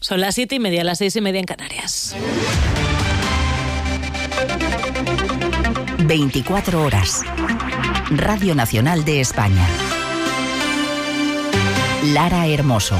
Son las 7:30, las 6:30 en Canarias. 24 horas. Radio Nacional de España. Lara Hermoso.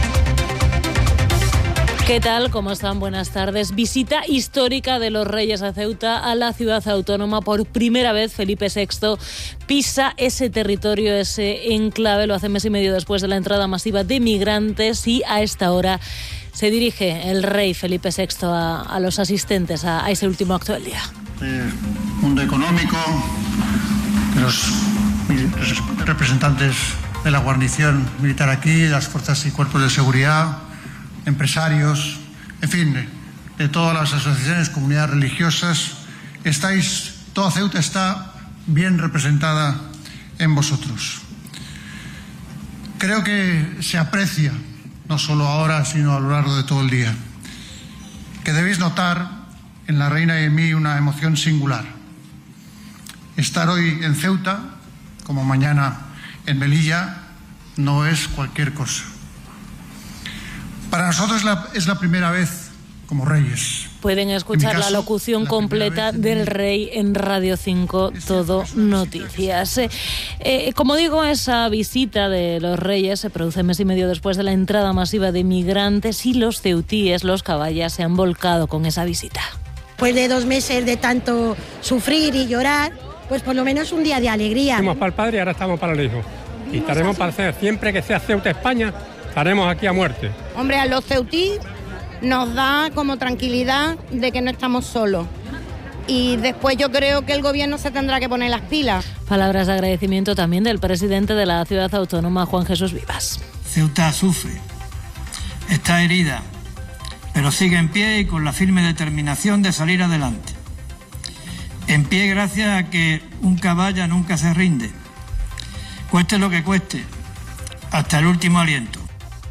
¿Qué tal? ¿Cómo están? Buenas tardes. Visita histórica de los Reyes a Ceuta, a la ciudad autónoma. Por primera vez, Felipe VI pisa ese territorio, ese enclave. Lo hace mes y medio después de la entrada masiva de migrantes y a esta hora se dirige el rey Felipe VI a los asistentes a ese último acto del día. Mundo económico, de los representantes de la guarnición militar aquí, las fuerzas y cuerpos de seguridad, empresarios, en fin, de todas las asociaciones, comunidades religiosas. Toda Ceuta está bien representada en vosotros. Creo que se aprecia, no solo ahora, sino a lo largo de todo el día, que debéis notar en la reina y en mí una emoción singular. Estar hoy en Ceuta, como mañana en Melilla, no es cualquier cosa. Para nosotros es la primera vez como reyes. Pueden escuchar la locución completa del rey en Radio 5, Todo Noticias. Como digo, esa visita de los reyes se produce mes y medio después de la entrada masiva de migrantes y los ceutíes, los caballas, se han volcado con esa visita. Después de 2 meses de tanto sufrir y llorar, pues por lo menos un día de alegría. Estamos para el padre y ahora estamos para el hijo. Y estaremos para hacer, siempre que sea Ceuta, España, estaremos aquí a muerte. Hombre, a los ceutí nos da como tranquilidad de que no estamos solos. Y después yo creo que el gobierno se tendrá que poner las pilas. Palabras de agradecimiento también del presidente de la ciudad autónoma, Juan Jesús Vivas. Ceuta sufre, está herida, pero sigue en pie y con la firme determinación de salir adelante. En pie gracias a que un caballa nunca se rinde, cueste lo que cueste, hasta el último aliento.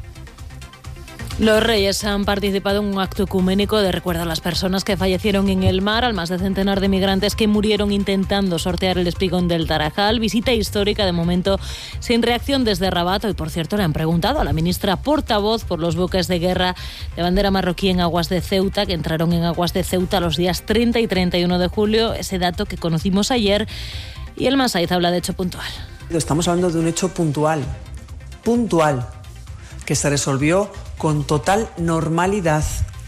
Los reyes han participado en un acto ecuménico de recuerdo a las personas que fallecieron en el mar, al más de centenar de migrantes que murieron intentando sortear el espigón del Tarajal. Visita histórica, de momento sin reacción desde Rabat. Y por cierto, le han preguntado a la ministra portavoz por los buques de guerra de bandera marroquí en aguas de Ceuta, que entraron en aguas de Ceuta los días 30 y 31 de julio, ese dato que conocimos ayer. Y el Masaiz habla de hecho puntual. Estamos hablando de un hecho puntual, que se resolvió con total normalidad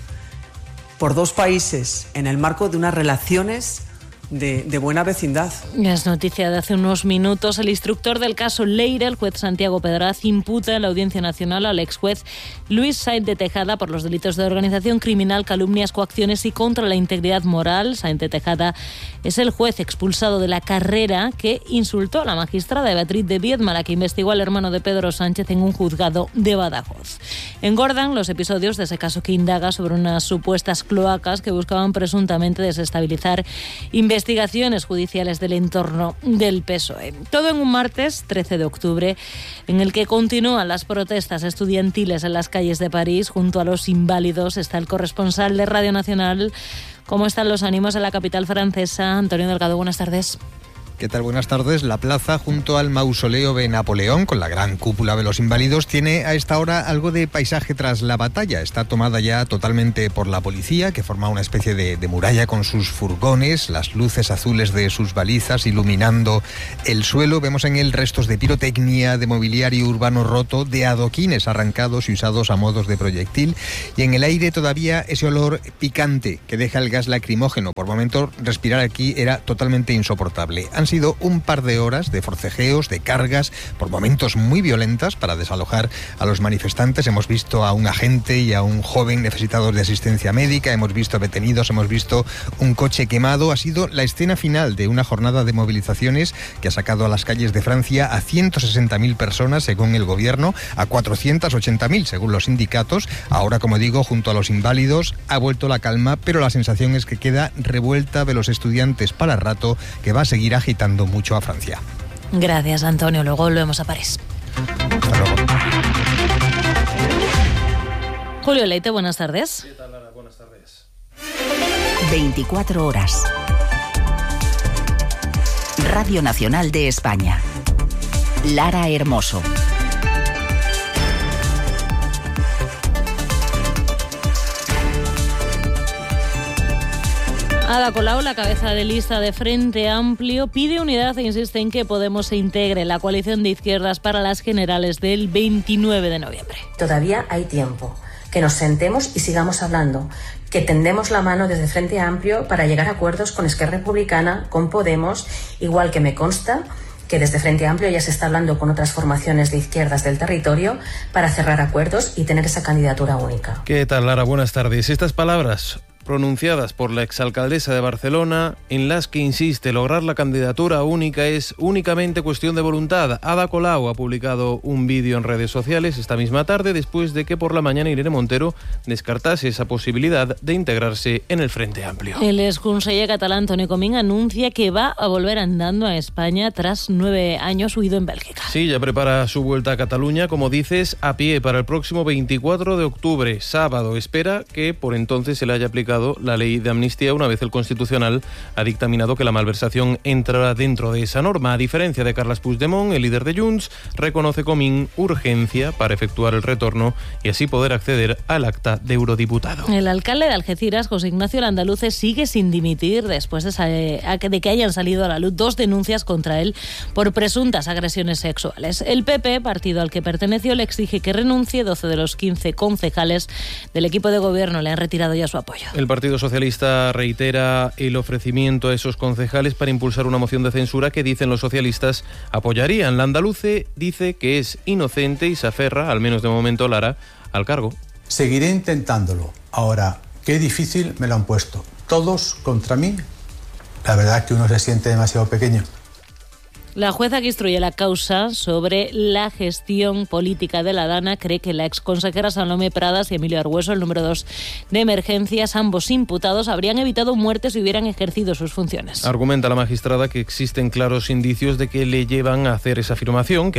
por 2 países en el marco de unas relaciones de buena vecindad. Es noticia de hace unos minutos. El instructor del caso Leire, el juez Santiago Pedraz, imputa en la Audiencia Nacional al exjuez Luis Sáenz de Tejada por los delitos de organización criminal, calumnias, coacciones y contra la integridad moral. Sáenz de Tejada es el juez expulsado de la carrera que insultó a la magistrada Beatriz de Viedma, la que investigó al hermano de Pedro Sánchez en un juzgado de Badajoz. Engordan los episodios de ese caso que indaga sobre unas supuestas cloacas que buscaban presuntamente desestabilizar investigaciones judiciales del entorno del PSOE. Todo en un martes 13 de octubre en el que continúan las protestas estudiantiles en las calles de París. Junto a los inválidos está el corresponsal de Radio Nacional. ¿Cómo están los ánimos en la capital francesa? Antonio Delgado, buenas tardes. ¿Qué tal? Buenas tardes. La plaza junto al mausoleo de Napoleón, con la gran cúpula de los inválidos, tiene a esta hora algo de paisaje tras la batalla. Está tomada ya totalmente por la policía, que forma una especie de muralla con sus furgones, las luces azules de sus balizas iluminando el suelo. Vemos en él restos de pirotecnia, de mobiliario urbano roto, de adoquines arrancados y usados a modos de proyectil. Y en el aire todavía ese olor picante que deja el gas lacrimógeno. Por momentos respirar aquí era totalmente insoportable. Han sido un par de horas de forcejeos, de cargas, por momentos muy violentas para desalojar a los manifestantes. Hemos visto a un agente y a un joven necesitados de asistencia médica, hemos visto detenidos, hemos visto un coche quemado. Ha sido la escena final de una jornada de movilizaciones que ha sacado a las calles de Francia a 160.000 personas, según el gobierno, a 480.000, según los sindicatos. Ahora, como digo, junto a los inválidos ha vuelto la calma, pero la sensación es que queda revuelta de los estudiantes para rato, que va a seguir agitando mucho a Francia. Gracias, Antonio. Luego volvemos a París. Hasta luego. Julio Leite, buenas tardes. ¿Qué tal, Lara? Buenas tardes. 24 horas. Radio Nacional de España. Lara Hermoso. Ada Colau, la cabeza de lista de Frente Amplio, pide unidad e insiste en que Podemos se integre en la coalición de izquierdas para las generales del 29 de noviembre. Todavía hay tiempo. Que nos sentemos y sigamos hablando. Que tendemos la mano desde Frente Amplio para llegar a acuerdos con Esquerra Republicana, con Podemos, igual que me consta que desde Frente Amplio ya se está hablando con otras formaciones de izquierdas del territorio para cerrar acuerdos y tener esa candidatura única. ¿Qué tal, Lara? Buenas tardes. Estas palabras pronunciadas por la exalcaldesa de Barcelona, en las que insiste lograr la candidatura única es únicamente cuestión de voluntad. Ada Colau ha publicado un vídeo en redes sociales esta misma tarde, después de que por la mañana Irene Montero descartase esa posibilidad de integrarse en el Frente Amplio. El exconseller catalán Toni Comín anuncia que va a volver andando a España tras 9 años huido en Bélgica. Sí, ya prepara su vuelta a Cataluña, como dices, a pie para el próximo 24 de octubre, sábado. Espera que por entonces se le haya aplicado la ley de amnistía, una vez el Constitucional ha dictaminado que la malversación entrará dentro de esa norma. A diferencia de Carles Puigdemont, el líder de Junts, reconoce Comín urgencia para efectuar el retorno y así poder acceder al acta de eurodiputado. El alcalde de Algeciras, José Ignacio Landaluce, sigue sin dimitir después de que hayan salido a la luz 2 denuncias contra él por presuntas agresiones sexuales. El PP, partido al que perteneció, le exige que renuncie. 12 de los 15 concejales del equipo de gobierno le han retirado ya su apoyo. El Partido Socialista reitera el ofrecimiento a esos concejales para impulsar una moción de censura que, dicen los socialistas, apoyarían. Landaluce dice que es inocente y se aferra, al menos de momento, Lara, al cargo. Seguiré intentándolo. Ahora, qué difícil me lo han puesto. Todos contra mí. La verdad es que uno se siente demasiado pequeño. La jueza que instruye la causa sobre la gestión política de la Dana cree que la exconsejera Salomé Pradas y Emilio Argüeso, el número 2 de emergencias, ambos imputados, habrían evitado muertes si hubieran ejercido sus funciones. Argumenta la magistrada que existen claros indicios de que le llevan a hacer esa afirmación,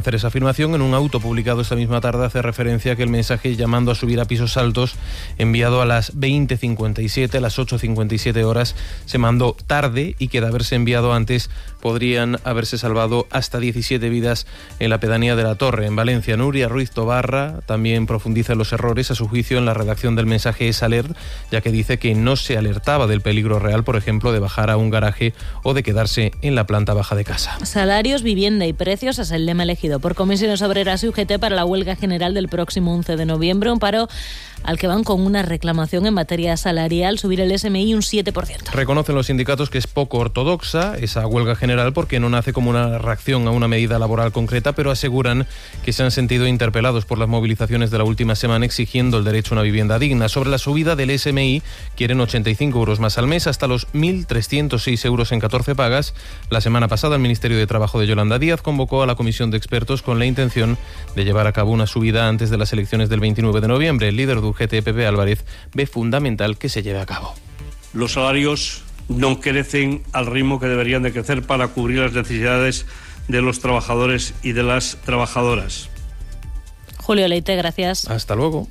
En un auto publicado esta misma tarde hace referencia a que el mensaje llamando a subir a pisos altos, enviado a las 20:57, a las 8:57 horas, se mandó tarde y que de haberse enviado antes podrían haberse salvado hasta 17 vidas en la pedanía de La Torre, en Valencia. Nuria Ruiz Tobarra también profundiza en los errores, a su juicio, en la redacción del mensaje S-Alert, ya que dice que no se alertaba del peligro real, por ejemplo, de bajar a un garaje o de quedarse en la planta baja de casa. Salarios, vivienda y precios es el lema elegido por Comisiones Obreras y UGT para la huelga general del próximo 11 de noviembre, un paro al que van con una reclamación en materia salarial, subir el SMI un 7%. Reconocen los sindicatos que es poco ortodoxa esa huelga general porque no nace como una reacción a una medida laboral concreta, pero aseguran que se han sentido interpelados por las movilizaciones de la última semana exigiendo el derecho a una vivienda digna. Sobre la subida del SMI, quieren 85 euros más al mes, hasta los 1.306 euros en 14 pagas. La semana pasada el Ministerio de Trabajo de Yolanda Díaz convocó a la comisión de expertos con la intención de llevar a cabo una subida antes de las elecciones del 29 de noviembre. El líder de UGT, Pepe Álvarez, ve fundamental que se lleve a cabo. Los salarios no crecen al ritmo que deberían de crecer para cubrir las necesidades de los trabajadores y de las trabajadoras. Julio Leite, gracias. Hasta luego.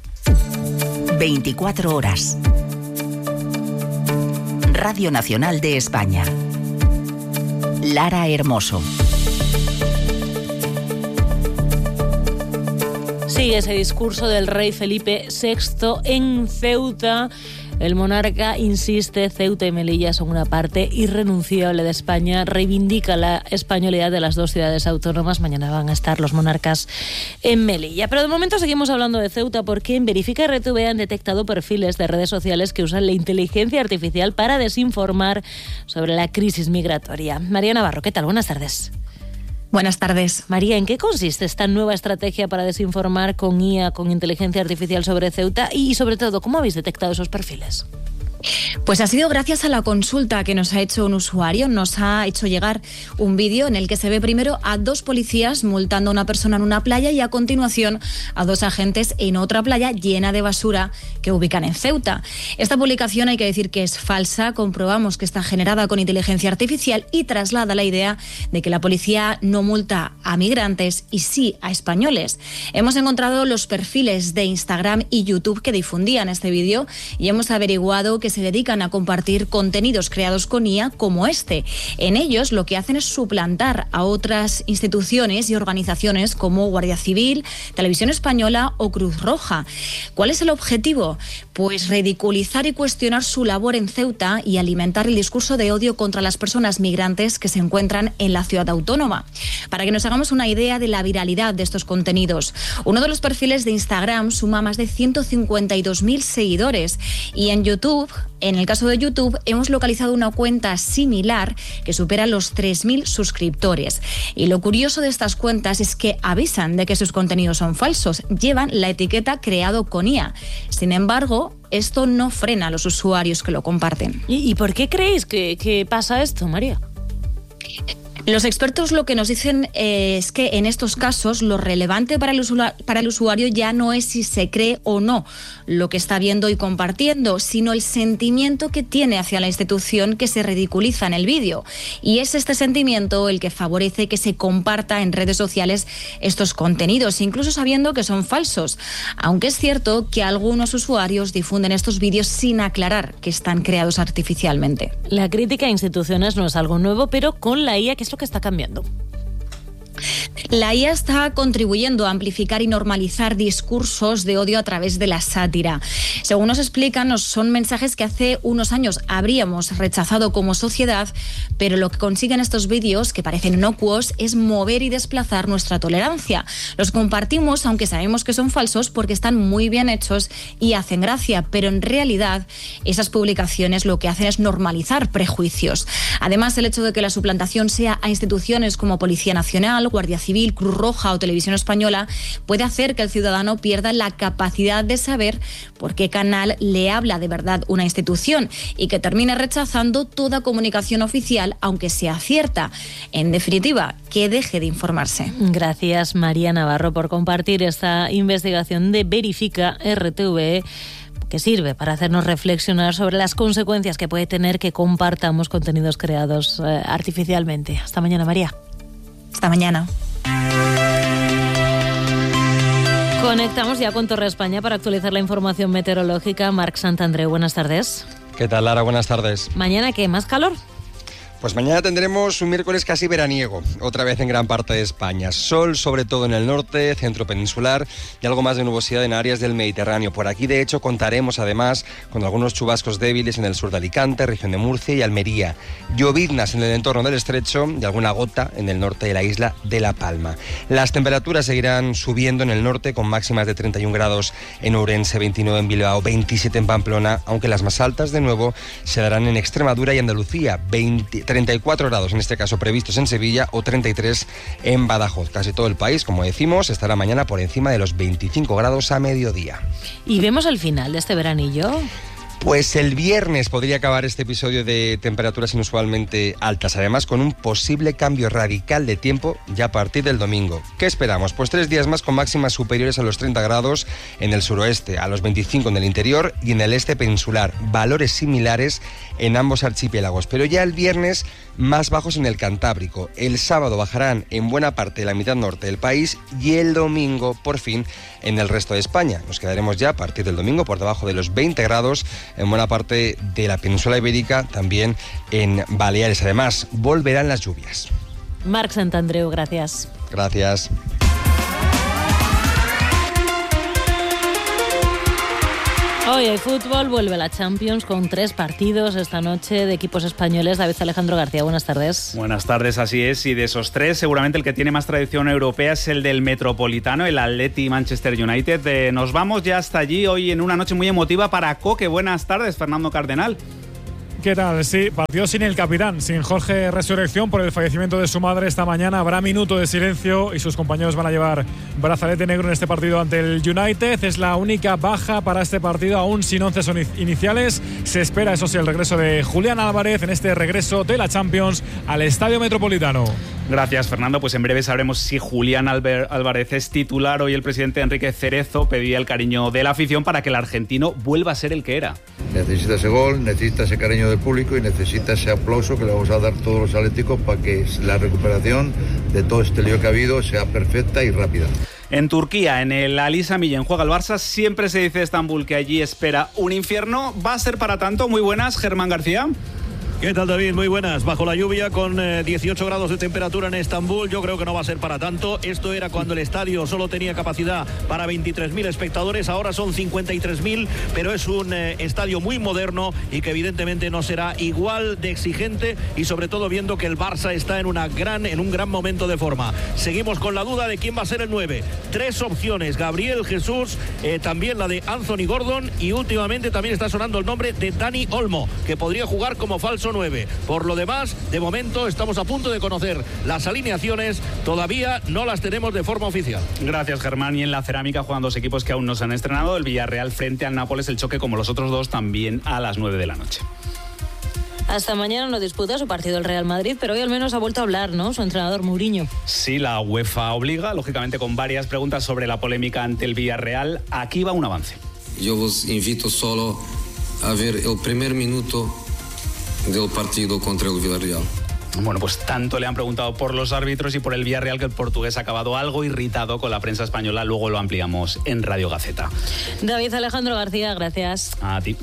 24 horas. Radio Nacional de España. Lara Hermoso. Sigue ese discurso del rey Felipe VI en Ceuta. El monarca insiste, Ceuta y Melilla son una parte irrenunciable de España, reivindica la españolidad de las dos ciudades autónomas. Mañana van a estar los monarcas en Melilla. Pero de momento seguimos hablando de Ceuta porque en Verifica RTV han detectado perfiles de redes sociales que usan la inteligencia artificial para desinformar sobre la crisis migratoria. María Navarro, ¿qué tal? Buenas tardes. Buenas tardes. María, ¿en qué consiste esta nueva estrategia para desinformar con IA, con inteligencia artificial sobre Ceuta? Y sobre todo, ¿cómo habéis detectado esos perfiles? Pues ha sido gracias a la consulta que nos ha hecho un usuario. Nos ha hecho llegar un vídeo en el que se ve primero a 2 policías multando a una persona en una playa y a continuación a 2 agentes en otra playa llena de basura que ubican en Ceuta. Esta publicación hay que decir que es falsa. Comprobamos que está generada con inteligencia artificial y traslada la idea de que la policía no multa a migrantes y sí a españoles. Hemos encontrado los perfiles de Instagram y YouTube que difundían este vídeo y hemos averiguado que se dedican a compartir contenidos creados con IA como este. En ellos lo que hacen es suplantar a otras instituciones y organizaciones como Guardia Civil, Televisión Española o Cruz Roja. ¿Cuál es el objetivo? Pues ridiculizar y cuestionar su labor en Ceuta y alimentar el discurso de odio contra las personas migrantes que se encuentran en la ciudad autónoma. Para que nos hagamos una idea de la viralidad de estos contenidos, uno de los perfiles de Instagram suma más de 152.000 seguidores y en YouTube, en el caso de YouTube, hemos localizado una cuenta similar que supera los 3.000 suscriptores. Y lo curioso de estas cuentas es que avisan de que sus contenidos son falsos, llevan la etiqueta creado con IA. Sin embargo, esto no frena a los usuarios que lo comparten. ¿Y por qué creéis que pasa esto, María? Los expertos lo que nos dicen es que en estos casos lo relevante para el usuario ya no es si se cree o no lo que está viendo y compartiendo, sino el sentimiento que tiene hacia la institución que se ridiculiza en el vídeo. Y es este sentimiento el que favorece que se comparta en redes sociales estos contenidos, incluso sabiendo que son falsos. Aunque es cierto que algunos usuarios difunden estos vídeos sin aclarar que están creados artificialmente. La crítica a instituciones no es algo nuevo, pero con la IA, ¿qué es lo que está cambiando? La IA está contribuyendo a amplificar y normalizar discursos de odio a través de la sátira. Según nos explican, son mensajes que hace unos años habríamos rechazado como sociedad, pero lo que consiguen estos vídeos, que parecen inocuos, es mover y desplazar nuestra tolerancia. Los compartimos, aunque sabemos que son falsos, porque están muy bien hechos y hacen gracia, pero en realidad esas publicaciones lo que hacen es normalizar prejuicios. Además, el hecho de que la suplantación sea a instituciones como Policía Nacional, Guardia Civil, Cruz Roja o Televisión Española puede hacer que el ciudadano pierda la capacidad de saber por qué canal le habla de verdad una institución y que termine rechazando toda comunicación oficial, aunque sea cierta. En definitiva, que deje de informarse. Gracias, María Navarro, por compartir esta investigación de Verifica RTV, que sirve para hacernos reflexionar sobre las consecuencias que puede tener que compartamos contenidos creados artificialmente. Hasta mañana, María. Hasta mañana. Conectamos ya con Torre España para actualizar la información meteorológica. Marc Santandreu, buenas tardes. ¿Qué tal, Lara? Buenas tardes. ¿Mañana qué? ¿Más calor? Pues mañana tendremos un miércoles casi veraniego, otra vez en gran parte de España. Sol, sobre todo en el norte, centro peninsular y algo más de nubosidad en áreas del Mediterráneo. Por aquí, de hecho, contaremos además con algunos chubascos débiles en el sur de Alicante, región de Murcia y Almería. Lloviznas en el entorno del estrecho y alguna gota en el norte de la isla de La Palma. Las temperaturas seguirán subiendo en el norte con máximas de 31 grados en Ourense, 29 en Bilbao, 27 en Pamplona, aunque las más altas de nuevo se darán en Extremadura y Andalucía, 34 grados en este caso previstos en Sevilla o 33 en Badajoz. Casi todo el país, como decimos, estará mañana por encima de los 25 grados a mediodía. ¿Y vemos el final de este veranillo? Pues el viernes podría acabar este episodio de temperaturas inusualmente altas, además con un posible cambio radical de tiempo ya a partir del domingo. ¿Qué esperamos? Pues 3 días más con máximas superiores a los 30 grados en el suroeste, a los 25 en el interior y en el este peninsular. Valores similares en ambos archipiélagos, pero ya el viernes más bajos en el Cantábrico. El sábado bajarán en buena parte de la mitad norte del país y el domingo, por fin, en el resto de España. Nos quedaremos ya a partir del domingo por debajo de los 20 grados en buena parte de la península ibérica, también en Baleares. Además, volverán las lluvias. Marc Santandreu, gracias. Gracias. Hoy hay fútbol, vuelve la Champions con 3 partidos esta noche de equipos españoles. David Alejandro García, buenas tardes. Buenas tardes, así es. Y de esos 3, seguramente el que tiene más tradición europea es el del Metropolitano, el Atleti Manchester United. Nos vamos ya hasta allí hoy en una noche muy emotiva para Coque. Buenas tardes, Fernando Cardenal. ¿Qué tal? Sí, partió sin el capitán, sin Jorge Resurrección por el fallecimiento de su madre esta mañana. Habrá minuto de silencio y sus compañeros van a llevar brazalete negro en este partido ante el United. Es la única baja para este partido, aún sin 11 iniciales. Se espera, eso sí, el regreso de Julián Álvarez en este regreso de la Champions al Estadio Metropolitano. Gracias, Fernando. Pues en breve sabremos si Julián Álvarez es titular. Hoy el presidente Enrique Cerezo pedía el cariño de la afición para que el argentino vuelva a ser el que era. Necesita ese gol, necesita ese cariño del público y necesita ese aplauso que le vamos a dar todos los atléticos para que la recuperación de todo este lío que ha habido sea perfecta y rápida. En Turquía, en el Ali Sami Yen juega el Barça. Siempre se dice de Estambul que allí espera un infierno. ¿Va a ser para tanto? Muy buenas, Germán García. ¿Qué tal, David? Muy buenas. Bajo la lluvia, con 18 grados de temperatura en Estambul, yo creo que no va a ser para tanto. Esto era cuando el estadio solo tenía capacidad para 23.000 espectadores, ahora son 53.000, pero es un estadio muy moderno y que evidentemente no será igual de exigente, y sobre todo viendo que el Barça está en un gran momento de forma. Seguimos con la duda de quién va a ser el 9. 3 opciones: Gabriel Jesús, también la de Anthony Gordon, y últimamente también está sonando el nombre de Dani Olmo, que podría jugar como falso 9. Por lo demás, de momento estamos a punto de conocer las alineaciones, todavía no las tenemos de forma oficial. Gracias, Germán. Y en la cerámica juegan dos equipos que aún no se han estrenado: el Villarreal frente al Nápoles, el choque como los otros dos también a las 9 de la noche. Hasta mañana no disputa su partido el Real Madrid, pero hoy al menos ha vuelto a hablar, ¿no?, su entrenador Mourinho. Sí, la UEFA obliga, lógicamente con varias preguntas sobre la polémica ante el Villarreal. Aquí va un avance. Yo os invito solo a ver el primer minuto del partido contra el Villarreal. Bueno, pues tanto le han preguntado por los árbitros y por el Villarreal que el portugués ha acabado algo irritado con la prensa española. Luego lo ampliamos en Radio Gaceta. David Alejandro García, gracias. A ti.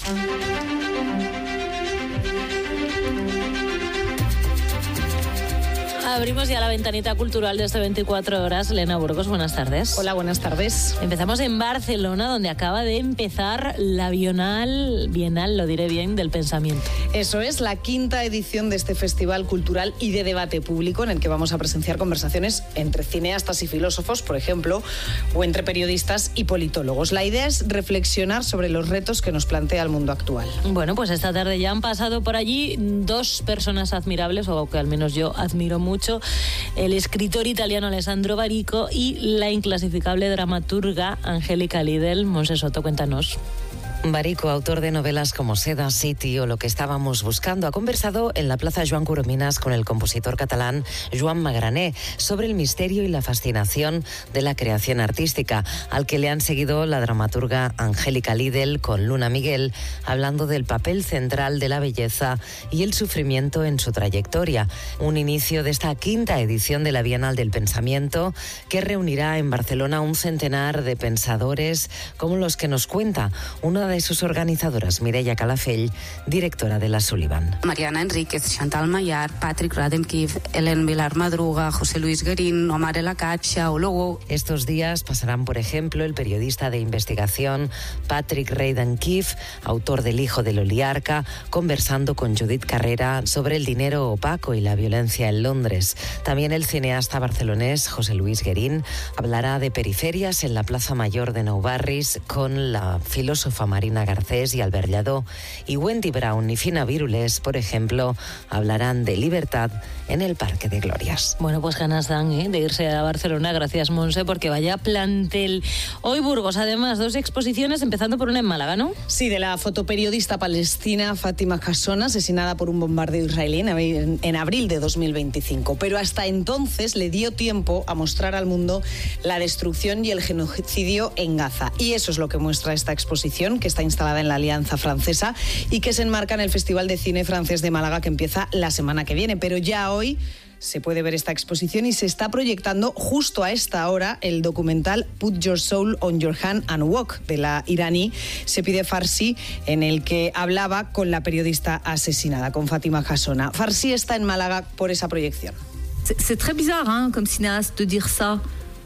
Abrimos ya la ventanita cultural de este 24 horas. Elena Burgos, buenas tardes. Hola, buenas tardes. Empezamos en Barcelona, donde acaba de empezar la Bienal, lo diré bien, del pensamiento. Eso es, la 5ª edición de este festival cultural y de debate público, en el que vamos a presenciar conversaciones entre cineastas y filósofos, por ejemplo, o entre periodistas y politólogos. La idea es reflexionar sobre los retos que nos plantea el mundo actual. Bueno, pues esta tarde ya han pasado por allí 2 personas admirables, o que al menos yo admiro mucho: el escritor italiano Alessandro Barico y la inclasificable dramaturga Angélica Lidl. Monse Soto, cuéntanos. Barico, autor de novelas como Seda City o Lo que estábamos buscando, ha conversado en la Plaza Joan Coromines con el compositor catalán Joan Magrané sobre el misterio y la fascinación de la creación artística, al que le han seguido la dramaturga Angélica Lidl con Luna Miguel, hablando del papel central de la belleza y el sufrimiento en su trayectoria. Un inicio de esta 5ª edición de la Bienal del Pensamiento, que reunirá en Barcelona un centenar de pensadores como los que nos cuenta una de sus organizadoras, Mireia Calafell, directora de la Sullivan. Mariana Enríquez, Chantal Mayar, Patrick Rademkiv, Helen Vilar Madruga, José Luis Guerín, Omar El Acacha o Logo. Estos días pasarán, por ejemplo, el periodista de investigación Patrick Rademkiv, autor del Hijo del Oligarca, conversando con Judith Carrera sobre el dinero opaco y la violencia en Londres. También el cineasta barcelonés José Luis Guerín hablará de periferias en la Plaza Mayor de Nou Barris con la filósofa Marina Garcés y Albert Lladó, y Wendy Brown y Fina Virules, por ejemplo, hablarán de libertad en el Parque de Glorias. Bueno, pues ganas dan de irse a Barcelona. Gracias, Monse, porque vaya plantel. Hoy Burgos, además, 2 exposiciones, empezando por una en Málaga, ¿no? Sí, de la fotoperiodista palestina Fátima Hasson, asesinada por un bombardeo israelí en abril de 2025. Pero hasta entonces le dio tiempo a mostrar al mundo la destrucción y el genocidio en Gaza. Y eso es lo que muestra esta exposición, que está instalada en la Alianza Francesa y que se enmarca en el Festival de Cine Francés de Málaga, que empieza la semana que viene. Pero ya hoy se puede ver esta exposición y se está proyectando justo a esta hora el documental Put Your Soul on Your Hand and Walk, de la iraní Sepideh Farsi, en el que hablaba con la periodista asesinada, con Fátima Hasson. Farsi está en Málaga por esa proyección. C'est très bizarre, comme cinéaste, de dire ça.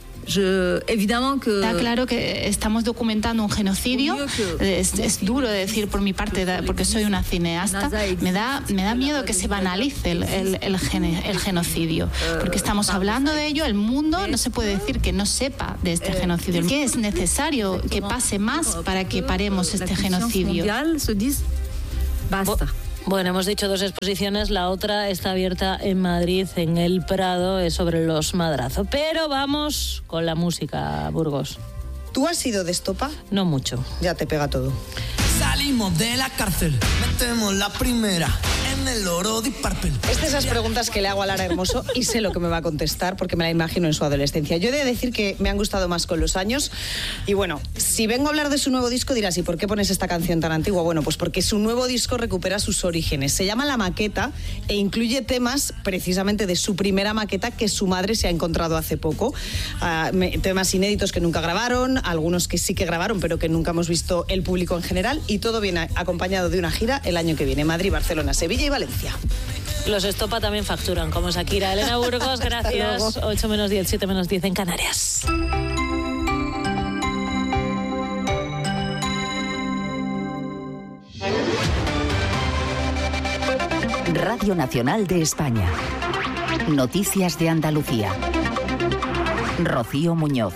Está claro que estamos documentando un genocidio. Es duro de decir por mi parte, porque soy una cineasta. Me da miedo que se banalice el genocidio, porque estamos hablando de ello. El mundo no se puede decir que no sepa de este genocidio. ¿Qué es necesario que pase más para que paremos este genocidio? Basta. Bueno, hemos dicho 2 exposiciones, la otra está abierta en Madrid, en el Prado, es sobre los madrazos. Pero vamos con la música, Burgos. ¿Tú has sido de estopa? No mucho. Ya te pega todo. Salimos de la cárcel, metemos la primera en el oro de Purple. Es de esas preguntas que le hago a Lara Hermoso y sé lo que me va a contestar porque me la imagino en su adolescencia. Yo he de decir que me han gustado más con los años y bueno, si Si vengo a hablar de su nuevo disco dirás, ¿y por qué pones esta canción tan antigua? Bueno, pues porque su nuevo disco recupera sus orígenes. Se llama La Maqueta e incluye temas precisamente de su primera maqueta que su madre se ha encontrado hace poco. Temas inéditos que nunca grabaron, algunos que sí que grabaron pero que nunca hemos visto el público en general, y todo viene acompañado de una gira el año que viene: Madrid, Barcelona, Sevilla y Valencia. Los Estopa también facturan, como Shakira. Elena Burgos, gracias. 8 menos 10, 7 menos 10 en Canarias. Radio Nacional de España. Noticias de Andalucía. Rocío Muñoz.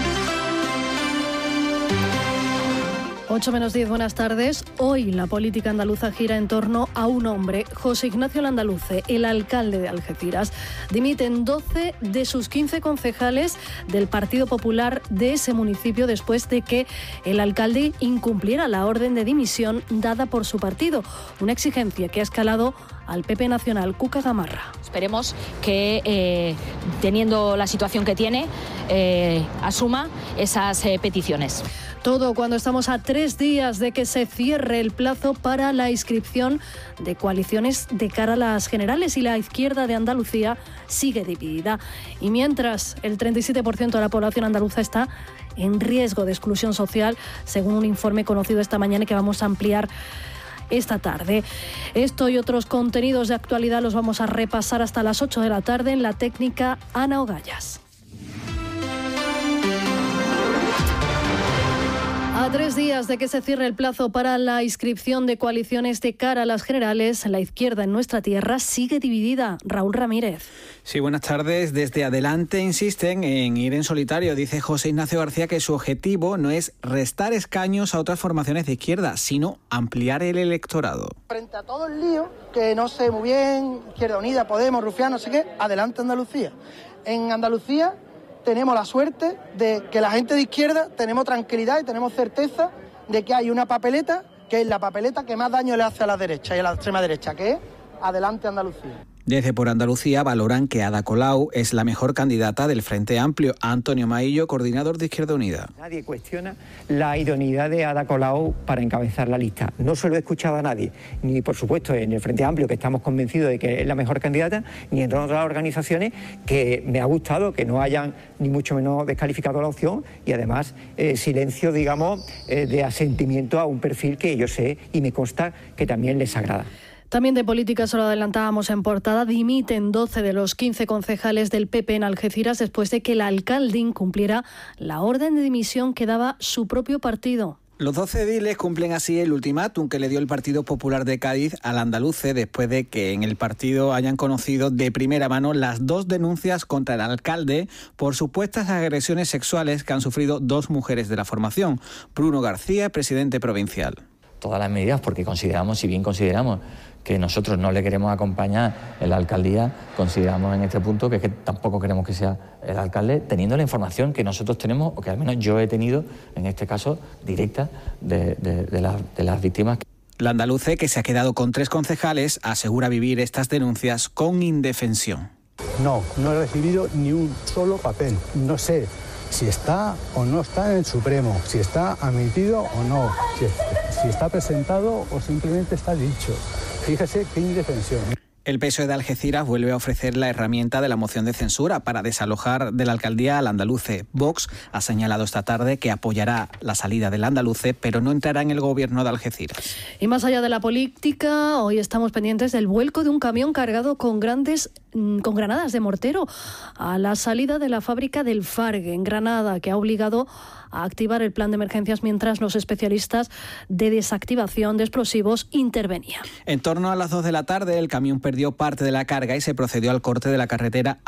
8 menos 10, buenas tardes. Hoy la política andaluza gira en torno a un hombre, José Ignacio Landaluce, el alcalde de Algeciras. Dimiten 12 de sus 15 concejales del Partido Popular de ese municipio después de que el alcalde incumpliera la orden de dimisión dada por su partido. Una exigencia que ha escalado al PP nacional. Cuca Gamarra. Esperemos que, teniendo la situación que tiene, asuma esas peticiones. Todo cuando estamos a 3 días de que se cierre el plazo para la inscripción de coaliciones de cara a las generales, y la izquierda de Andalucía sigue dividida. Y mientras el 37% de la población andaluza está en riesgo de exclusión social, según un informe conocido esta mañana que vamos a ampliar esta tarde. Esto y otros contenidos de actualidad los vamos a repasar hasta las 8 de la tarde en la técnica Ana Ogallas. A 3 días de que se cierre el plazo para la inscripción de coaliciones de cara a las generales, la izquierda en nuestra tierra sigue dividida. Raúl Ramírez. Sí, buenas tardes. Desde Adelante insisten en ir en solitario. Dice José Ignacio García que su objetivo no es restar escaños a otras formaciones de izquierda, sino ampliar el electorado. Frente a todo el lío, que no sé muy bien, Izquierda Unida, Podemos, Rufián, no sé qué, Adelante Andalucía. En Andalucía tenemos la suerte de que la gente de izquierda tenemos tranquilidad y tenemos certeza de que hay una papeleta, que es la papeleta que más daño le hace a la derecha y a la extrema derecha, que es Adelante Andalucía. Desde Por Andalucía valoran que Ada Colau es la mejor candidata del Frente Amplio. Antonio Maillo, coordinador de Izquierda Unida. Nadie cuestiona la idoneidad de Ada Colau para encabezar la lista. No se lo he escuchado a nadie, ni por supuesto en el Frente Amplio, que estamos convencidos de que es la mejor candidata, ni en otras organizaciones, que me ha gustado que no hayan ni mucho menos descalificado la opción, y además silencio, digamos, de asentimiento a un perfil que yo sé y me consta que también les agrada. También de política, solo adelantábamos en portada, dimiten 12 de los 15 concejales del PP en Algeciras después de que el alcalde incumpliera la orden de dimisión que daba su propio partido. Los 12 ediles cumplen así el ultimátum que le dio el Partido Popular de Cádiz al andaluce después de que en el partido hayan conocido de primera mano las 2 denuncias contra el alcalde por supuestas agresiones sexuales que han sufrido 2 mujeres de la formación. Bruno García, presidente provincial. Todas las medidas, porque consideramos, si bien consideramos que nosotros no le queremos acompañar en la alcaldía, consideramos en este punto que es que tampoco queremos que sea el alcalde, teniendo la información que nosotros tenemos, o que al menos yo he tenido, en este caso, directa de las víctimas. La andaluce, que se ha quedado con 3 concejales, asegura vivir estas denuncias con indefensión. No he recibido ni un solo papel. No sé si está o no está en el Supremo, si está admitido o no, si está presentado o simplemente está dicho. Fíjese qué indefensión. El PSOE de Algeciras vuelve a ofrecer la herramienta de la moción de censura para desalojar de la alcaldía al andaluce. Vox ha señalado esta tarde que apoyará la salida del andaluce, pero no entrará en el gobierno de Algeciras. Y más allá de la política, hoy estamos pendientes del vuelco de un camión cargado con granadas de mortero a la salida de la fábrica del Fargue, en Granada, que ha obligado a activar el plan de emergencias mientras los especialistas de desactivación de explosivos intervenían. En torno a las 2 de la tarde, el camión perdió parte de la carga y se procedió al corte de la carretera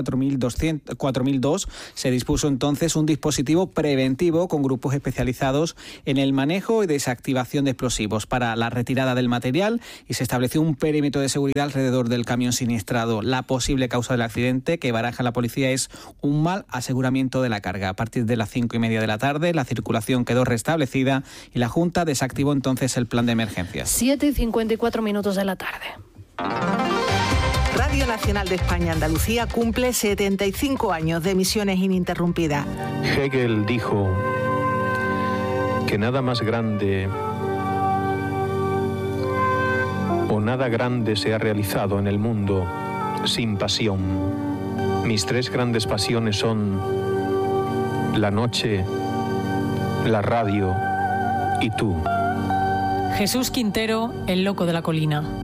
A4002. Se dispuso entonces un dispositivo preventivo con grupos especializados en el manejo y desactivación de explosivos para la retirada del material, y se estableció un perímetro de seguridad alrededor del camión siniestrado. La posible causa del accidente que baraja la policía es un mal aseguramiento de la carga. A partir de las 5:30 de la tarde, la circulación quedó restablecida y la Junta desactivó entonces el plan de emergencias. 7:54 de la tarde. Radio Nacional de España Andalucía cumple 75 años de emisiones ininterrumpidas. Hegel dijo: que nada más grande o nada grande se ha realizado en el mundo sin pasión. Mis 3 grandes pasiones son la noche, la radio y tú. Jesús Quintero, el loco de la colina.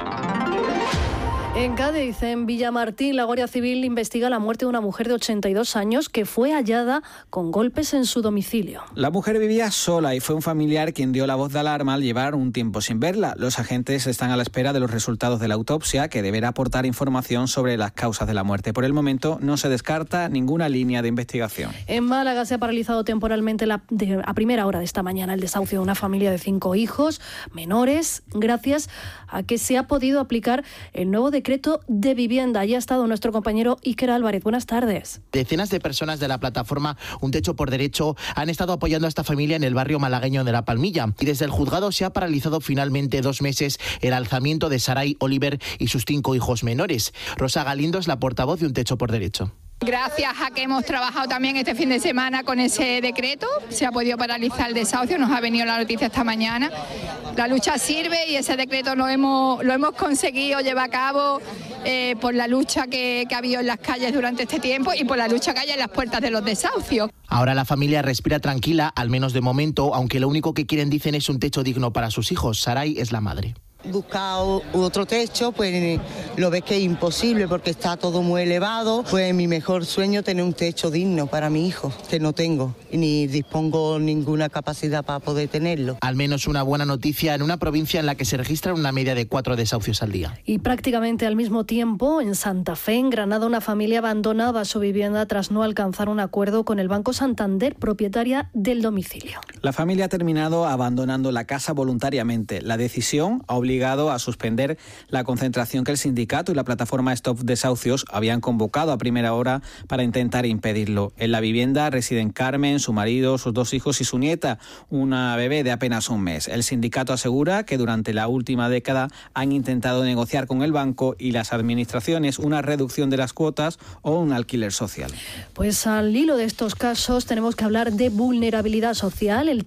En Cádiz, en Villamartín, la Guardia Civil investiga la muerte de una mujer de 82 años que fue hallada con golpes en su domicilio. La mujer vivía sola y fue un familiar quien dio la voz de alarma al llevar un tiempo sin verla. Los agentes están a la espera de los resultados de la autopsia, que deberá aportar información sobre las causas de la muerte. Por el momento no se descarta ninguna línea de investigación. En Málaga se ha paralizado temporalmente a primera hora de esta mañana el desahucio de una familia de 5 hijos menores, gracias a que se ha podido aplicar el nuevo decreto de vivienda. Allí ha estado nuestro compañero Iker Álvarez. Buenas tardes. Decenas de personas de la plataforma Un Techo por Derecho han estado apoyando a esta familia en el barrio malagueño de La Palmilla. Y desde el juzgado se ha paralizado finalmente 2 meses el alzamiento de Saray Oliver y sus 5 hijos menores. Rosa Galindo es la portavoz de Un Techo por Derecho. Gracias a que hemos trabajado también este fin de semana con ese decreto, se ha podido paralizar el desahucio, nos ha venido la noticia esta mañana. La lucha sirve y ese decreto lo hemos conseguido llevar a cabo por la lucha que ha habido en las calles durante este tiempo y por la lucha que hay en las puertas de los desahucios. Ahora la familia respira tranquila, al menos de momento, aunque lo único que quieren, dicen, es un techo digno para sus hijos. Saray es la madre. Buscar otro techo, pues lo ves que es imposible porque está todo muy elevado. Pues mi mejor sueño es tener un techo digno para mi hijo, que no tengo, ni dispongo ninguna capacidad para poder tenerlo. Al menos una buena noticia en una provincia en la que se registran una media de 4 desahucios al día. Y prácticamente al mismo tiempo, en Santa Fe, en Granada, una familia abandonaba su vivienda tras no alcanzar un acuerdo con el Banco Santander, propietaria del domicilio. La familia ha terminado abandonando la casa voluntariamente. La decisión ha obligado a suspender la concentración que el sindicato y la plataforma Stop Desahucios habían convocado a primera hora para intentar impedirlo. En la vivienda residen Carmen, su marido, sus 2 hijos y su nieta, una bebé de apenas un mes. El sindicato asegura que durante la última década han intentado negociar con el banco y las administraciones una reducción de las cuotas o un alquiler social. Pues al hilo de estos casos tenemos que hablar de vulnerabilidad social. El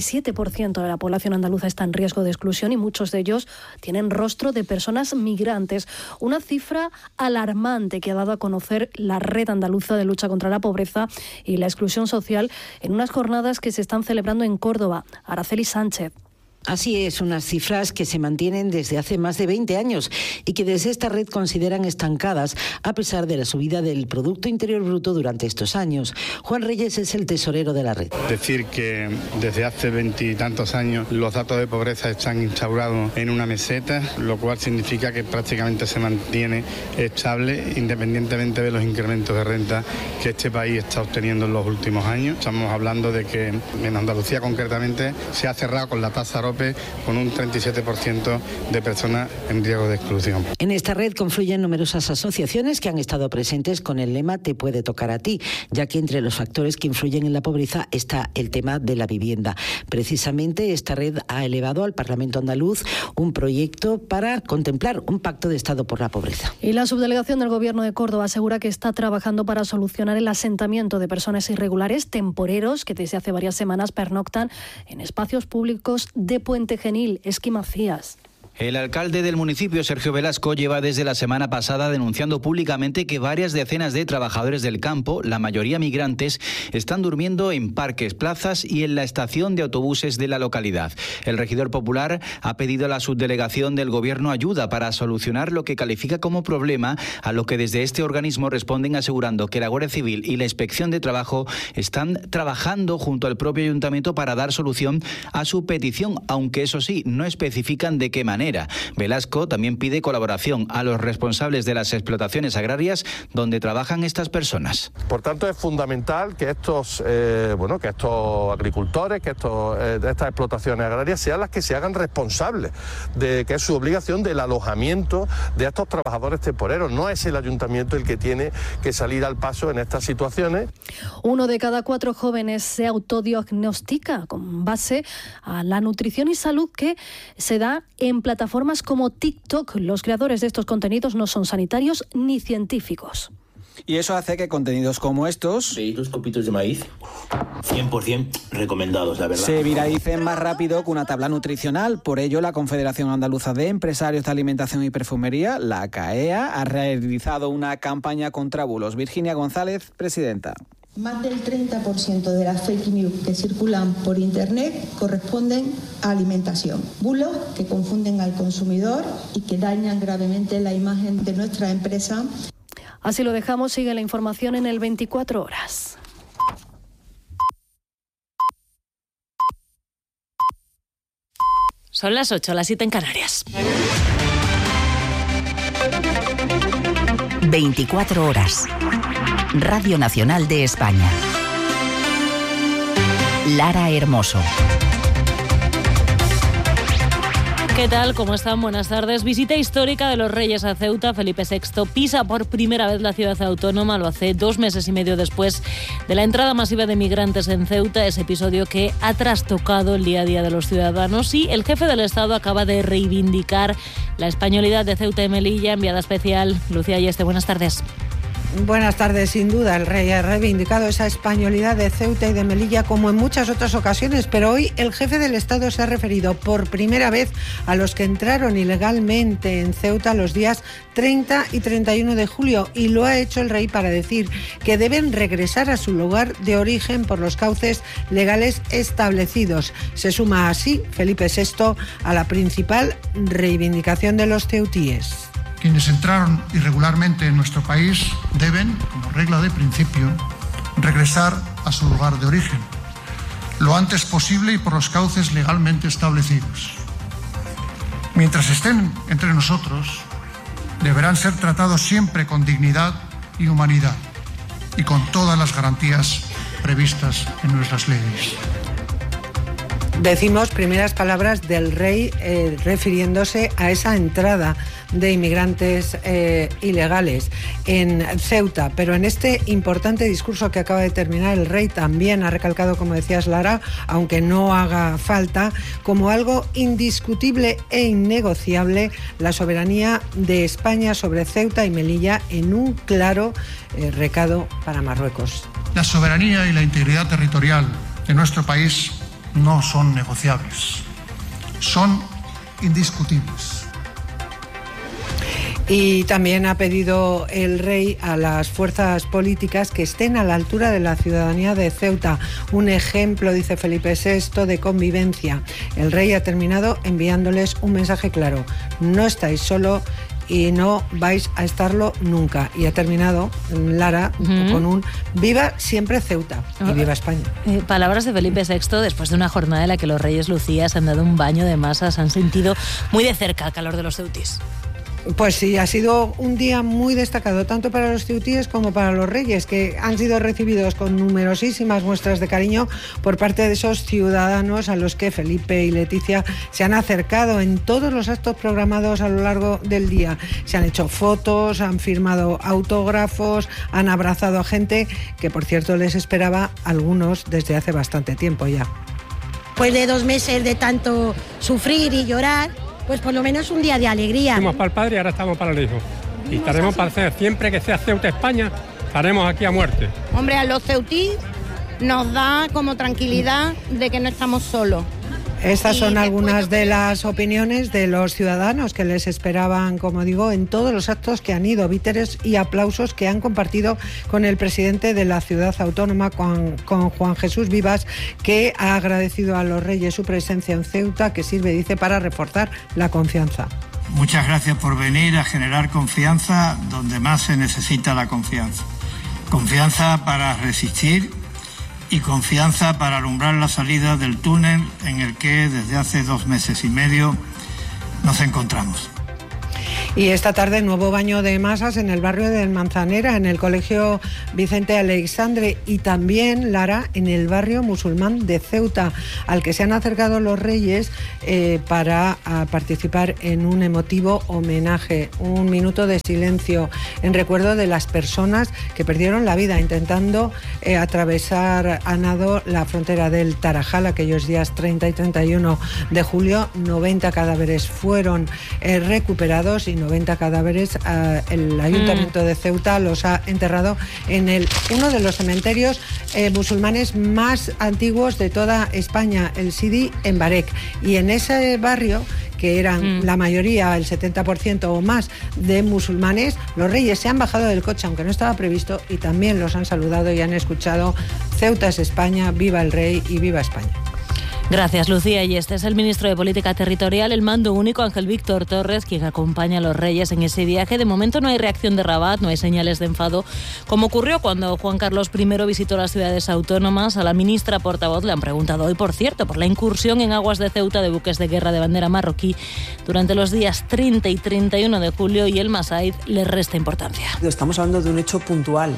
37% de la población andaluza está en riesgo de exclusión y muchos de ellos tienen rostro de personas migrantes. Una cifra alarmante que ha dado a conocer la Red Andaluza de Lucha contra la Pobreza y la Exclusión Social en unas jornadas que se están celebrando en Córdoba. Araceli Sánchez. Así es, unas cifras que se mantienen desde hace más de 20 años y que desde esta red consideran estancadas a pesar de la subida del Producto Interior Bruto durante estos años. Juan Reyes es el tesorero de la red. Decir que desde hace 20 y tantos años los datos de pobreza están instaurados en una meseta, lo cual significa que prácticamente se mantiene estable independientemente de los incrementos de renta que este país está obteniendo en los últimos años. Estamos hablando de que en Andalucía concretamente se ha cerrado con la tasa AROPE con un 37% de personas en riesgo de exclusión. En esta red confluyen numerosas asociaciones que han estado presentes con el lema Te puede tocar a ti, ya que entre los factores que influyen en la pobreza está el tema de la vivienda. Precisamente esta red ha elevado al Parlamento andaluz un proyecto para contemplar un pacto de Estado por la pobreza. Y la subdelegación del Gobierno de Córdoba asegura que está trabajando para solucionar el asentamiento de personas irregulares temporeros que desde hace varias semanas pernoctan en espacios públicos de Puente Genil. Esqui Macías. El alcalde del municipio, Sergio Velasco, lleva desde la semana pasada denunciando públicamente que varias decenas de trabajadores del campo, la mayoría migrantes, están durmiendo en parques, plazas y en la estación de autobuses de la localidad. El regidor popular ha pedido a la subdelegación del Gobierno ayuda para solucionar lo que califica como problema, a lo que desde este organismo responden asegurando que la Guardia Civil y la Inspección de Trabajo están trabajando junto al propio ayuntamiento para dar solución a su petición, aunque eso sí, no especifican de qué manera. Velasco también pide colaboración a los responsables de las explotaciones agrarias donde trabajan estas personas. Por tanto, es fundamental que estos agricultores, que estas explotaciones agrarias sean las que se hagan responsables de que es su obligación del alojamiento de estos trabajadores temporeros. No es el ayuntamiento el que tiene que salir al paso en estas situaciones. 1 de cada 4 jóvenes se autodiagnostica con base a la nutrición y salud que se da en plataformas como TikTok. Los creadores de estos contenidos no son sanitarios ni científicos. Y eso hace que contenidos como estos... ¿Veis los copitos de maíz? 100% recomendados, la verdad. Se viralicen más rápido que una tabla nutricional. Por ello, la Confederación Andaluza de Empresarios de Alimentación y Perfumería, la CAEA, ha realizado una campaña contra bulos. Virginia González, presidenta. Más del 30% de las fake news que circulan por Internet corresponden a alimentación. Bulos que confunden al consumidor y que dañan gravemente la imagen de nuestra empresa. Así lo dejamos, sigue la información en el 24 horas. Son las 8, las 7 en Canarias. 24 horas. Radio Nacional de España. Lara Hermoso. ¿Qué tal? ¿Cómo están? Buenas tardes. Visita histórica de los Reyes a Ceuta. Felipe VI pisa por primera vez la ciudad autónoma. Lo hace 2 meses y medio después de la entrada masiva de migrantes en Ceuta, ese episodio que ha trastocado el día a día de los ciudadanos. Y el jefe del Estado acaba de reivindicar la españolidad de Ceuta y Melilla. Enviada especial, Lucía Ayeste. Buenas tardes. Buenas tardes. Sin duda, el rey ha reivindicado esa españolidad de Ceuta y de Melilla como en muchas otras ocasiones, pero hoy el jefe del Estado se ha referido por primera vez a los que entraron ilegalmente en Ceuta los días 30 y 31 de julio y lo ha hecho el rey para decir que deben regresar a su lugar de origen por los cauces legales establecidos. Se suma así Felipe VI a la principal reivindicación de los ceutíes. Quienes entraron irregularmente en nuestro país deben, como regla de principio, regresar a su lugar de origen, lo antes posible y por los cauces legalmente establecidos. Mientras estén entre nosotros, deberán ser tratados siempre con dignidad y humanidad y con todas las garantías previstas en nuestras leyes. Decimos primeras palabras del rey refiriéndose a esa entrada de inmigrantes ilegales en Ceuta, pero en este importante discurso que acaba de terminar el rey también ha recalcado, como decías Lara, aunque no haga falta, como algo indiscutible e innegociable la soberanía de España sobre Ceuta y Melilla en un claro recado para Marruecos. La soberanía y la integridad territorial de nuestro país no son negociables, son indiscutibles. Y también ha pedido el rey a las fuerzas políticas que estén a la altura de la ciudadanía de Ceuta. Un ejemplo, dice Felipe VI, de convivencia. El rey ha terminado enviándoles un mensaje claro: no estáis solo y no vais a estarlo nunca. Y ha terminado, Lara, con un viva siempre Ceuta y viva España. Palabras de Felipe VI después de una jornada en la que los reyes Lucía se han dado un baño de masas, han sentido muy de cerca el calor de los ceutíes. Pues sí, ha sido un día muy destacado, tanto para los ceutíes como para los reyes, que han sido recibidos con numerosísimas muestras de cariño por parte de esos ciudadanos a los que Felipe y Leticia se han acercado en todos los actos programados a lo largo del día. Se han hecho fotos, han firmado autógrafos, han abrazado a gente que, por cierto, les esperaba algunos desde hace bastante tiempo ya. Pues de 2 meses de tanto sufrir y llorar, pues por lo menos un día de alegría. Fuimos para el padre y ahora estamos para el hijo. Y estaremos para hacer, siempre que sea Ceuta España, estaremos aquí a muerte. Hombre, a los ceutíes nos da como tranquilidad de que no estamos solos. Estas son algunas de las opiniones de los ciudadanos que les esperaban, como digo, en todos los actos que han ido, víteres y aplausos que han compartido con el presidente de la ciudad autónoma, con Juan Jesús Vivas, que ha agradecido a los reyes su presencia en Ceuta, que sirve, dice, para reforzar la confianza. Muchas gracias por venir a generar confianza donde más se necesita la confianza. Confianza para resistir y confianza para alumbrar la salida del túnel en el que desde hace 2 meses y medio nos encontramos. Y esta tarde nuevo baño de masas en el barrio de Manzanera, en el Colegio Vicente Aleixandre, y también, Lara, en el barrio musulmán de Ceuta, al que se han acercado los reyes para participar en un emotivo homenaje, un minuto de silencio en recuerdo de las personas que perdieron la vida intentando atravesar a nado la frontera del Tarajal aquellos días 30 y 31 de julio. 90 cadáveres fueron recuperados y 90 cadáveres. El Ayuntamiento de Ceuta los ha enterrado en uno de los cementerios musulmanes más antiguos de toda España, el Sidi en Barek. Y en ese barrio, que eran la mayoría, el 70% o más de musulmanes, los reyes se han bajado del coche, aunque no estaba previsto, y también los han saludado y han escuchado Ceuta es España, viva el rey y viva España. Gracias, Lucía. Y este es el ministro de Política Territorial, el mando único, Ángel Víctor Torres, quien acompaña a los reyes en ese viaje. De momento no hay reacción de Rabat, no hay señales de enfado, como ocurrió cuando Juan Carlos I visitó las ciudades autónomas. A la ministra portavoz le han preguntado hoy, por cierto, por la incursión en aguas de Ceuta de buques de guerra de bandera marroquí durante los días 30 y 31 de julio, y el Masaid le resta importancia. Estamos hablando de un hecho puntual,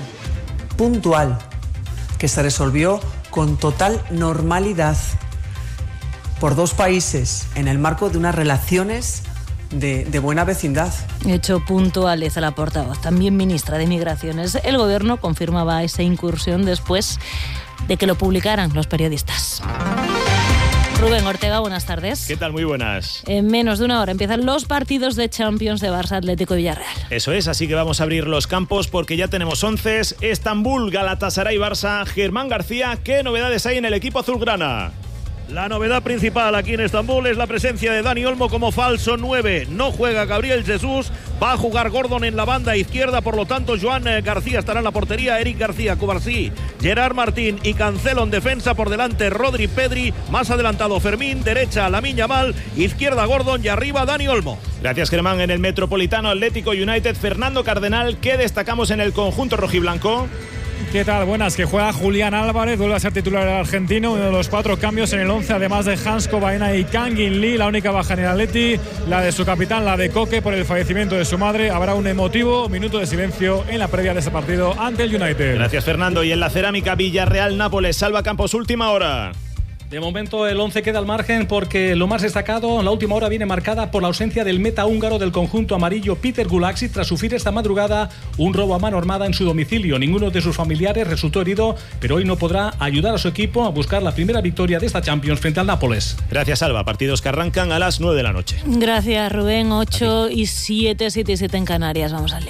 que se resolvió con total normalidad por dos países en el marco de unas relaciones de buena vecindad. Hecho puntual, dice la portavoz, también ministra de Migraciones. El gobierno confirmaba esa incursión después de que lo publicaran los periodistas. Rubén Ortega, buenas tardes. ¿Qué tal? Muy buenas. En menos de una hora empiezan los partidos de Champions de Barça, Atlético y Villarreal. Eso es, así que vamos a abrir los campos porque ya tenemos 11. Estambul, Galatasaray, Barça. Germán García, ¿qué novedades hay en el equipo azulgrana? La novedad principal aquí en Estambul es la presencia de Dani Olmo como falso 9. No juega Gabriel Jesús, va a jugar Gordon en la banda izquierda, por lo tanto Joan García estará en la portería, Eric García, Cubarsí, Gerard Martín y Cancelo en defensa, por delante Rodri, Pedri, más adelantado Fermín, derecha Lamine Yamal, izquierda Gordon y arriba Dani Olmo. Gracias, Germán. En el Metropolitano Atlético United, Fernando Cardenal, ¿qué destacamos en el conjunto rojiblanco? ¿Qué tal? Buenas, que juega Julián Álvarez, vuelve a ser titular el argentino, uno de los 4 cambios en el 11, además de Hansko, Baena y Kangin Lee. La única baja en el Atleti, la de su capitán, la de Coque, por el fallecimiento de su madre. Habrá un emotivo minuto de silencio en la previa de ese partido ante el United. Gracias, Fernando. Y en la cerámica, Villarreal-Nápoles, Salva Campos, última hora. De momento el 11 queda al margen porque lo más destacado, la última hora viene marcada por la ausencia del meta húngaro del conjunto amarillo Peter Gulaxi tras sufrir esta madrugada un robo a mano armada en su domicilio. Ninguno de sus familiares resultó herido, pero hoy no podrá ayudar a su equipo a buscar la primera victoria de esta Champions frente al Nápoles. Gracias, Alba. Partidos que arrancan a las 9 de la noche. Gracias, Rubén. 8 y 7, 7 y 7 en Canarias. Vamos al lío.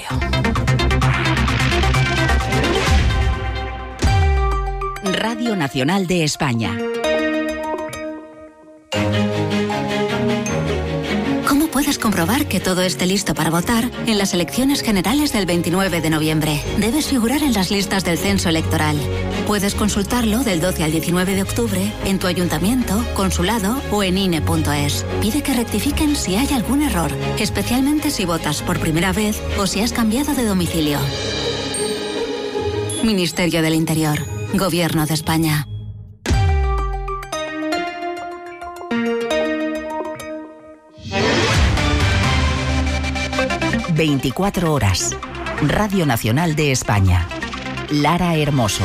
Radio Nacional de España. ¿Cómo puedes comprobar que todo esté listo para votar en las elecciones generales del 29 de noviembre? Debes figurar en las listas del censo electoral. Puedes consultarlo del 12 al 19 de octubre en tu ayuntamiento, consulado o en INE.es. Pide que rectifiquen si hay algún error, especialmente si votas por primera vez o si has cambiado de domicilio. Ministerio del Interior. Gobierno de España. ...24 horas... Radio Nacional de España. Lara Hermoso.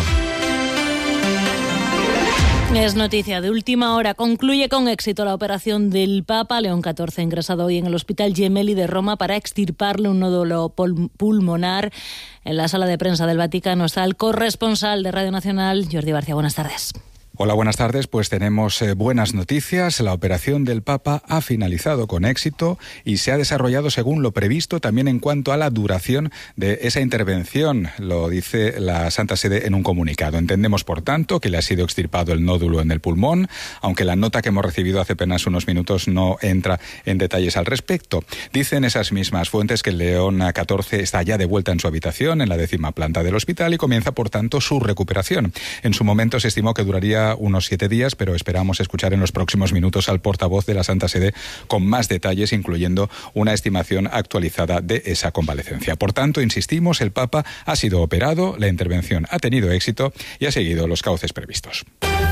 Es noticia de última hora. Concluye con éxito la operación del Papa León XIV, ingresado hoy en el Hospital Gemelli de Roma para extirparle un nódulo pulmonar. En la sala de prensa del Vaticano está el corresponsal de Radio Nacional, Jordi Barcia. Buenas tardes. Hola, buenas tardes. Pues tenemos buenas noticias. La operación del Papa ha finalizado con éxito y se ha desarrollado según lo previsto también en cuanto a la duración de esa intervención, lo dice la Santa Sede en un comunicado. Entendemos, por tanto, que le ha sido extirpado el nódulo en el pulmón, aunque la nota que hemos recibido hace apenas unos minutos no entra en detalles al respecto. Dicen esas mismas fuentes que el León XIV está ya de vuelta en su habitación, en la 10ª planta del hospital, y comienza, por tanto, su recuperación. En su momento se estimó que duraría unos 7 días, pero esperamos escuchar en los próximos minutos al portavoz de la Santa Sede con más detalles, incluyendo una estimación actualizada de esa convalecencia. Por tanto, insistimos, el Papa ha sido operado, la intervención ha tenido éxito y ha seguido los cauces previstos.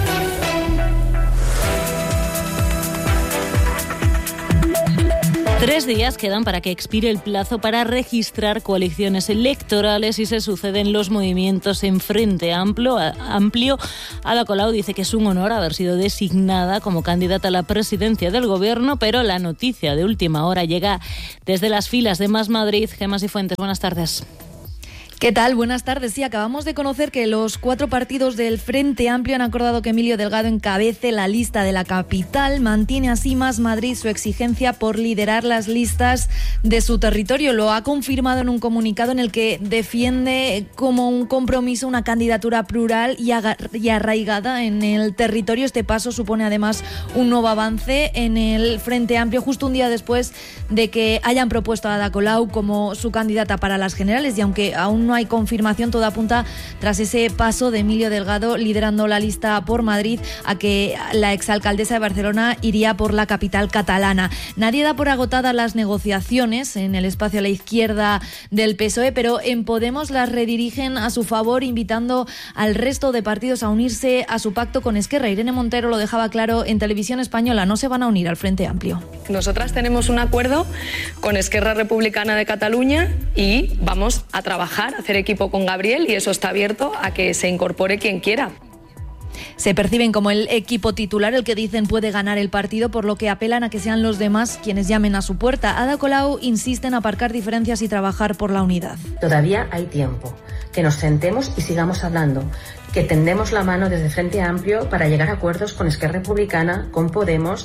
3 días quedan para que expire el plazo para registrar coaliciones electorales y se suceden los movimientos en Frente Amplio. Ada Colau dice que es un honor haber sido designada como candidata a la presidencia del Gobierno, pero la noticia de última hora llega desde las filas de Más Madrid. Gemma Cifuentes, buenas tardes. ¿Qué tal? Buenas tardes. Sí, acabamos de conocer que los 4 partidos del Frente Amplio han acordado que Emilio Delgado encabece la lista de la capital. Mantiene así Más Madrid su exigencia por liderar las listas de su territorio. Lo ha confirmado en un comunicado en el que defiende como un compromiso una candidatura plural y arraigada en el territorio. Este paso supone además un nuevo avance en el Frente Amplio, justo un día después de que hayan propuesto a Ada Colau como su candidata para las generales, y aunque aún no hay confirmación, todo apunta, tras ese paso de Emilio Delgado liderando la lista por Madrid, a que la exalcaldesa de Barcelona iría por la capital catalana. Nadie da por agotadas las negociaciones en el espacio a la izquierda del PSOE, pero en Podemos las redirigen a su favor, invitando al resto de partidos a unirse a su pacto con Esquerra. Irene Montero lo dejaba claro en Televisión Española: no se van a unir al Frente Amplio. Nosotras tenemos un acuerdo con Esquerra Republicana de Cataluña y vamos a trabajar, hacer equipo con Gabriel, y eso está abierto a que se incorpore quien quiera. Se perciben como el equipo titular, el que dicen puede ganar el partido, por lo que apelan a que sean los demás quienes llamen a su puerta. Ada Colau insiste en aparcar diferencias y trabajar por la unidad. Todavía hay tiempo. Que nos sentemos y sigamos hablando. Que tendemos la mano desde Frente Amplio para llegar a acuerdos con Esquerra Republicana, con Podemos.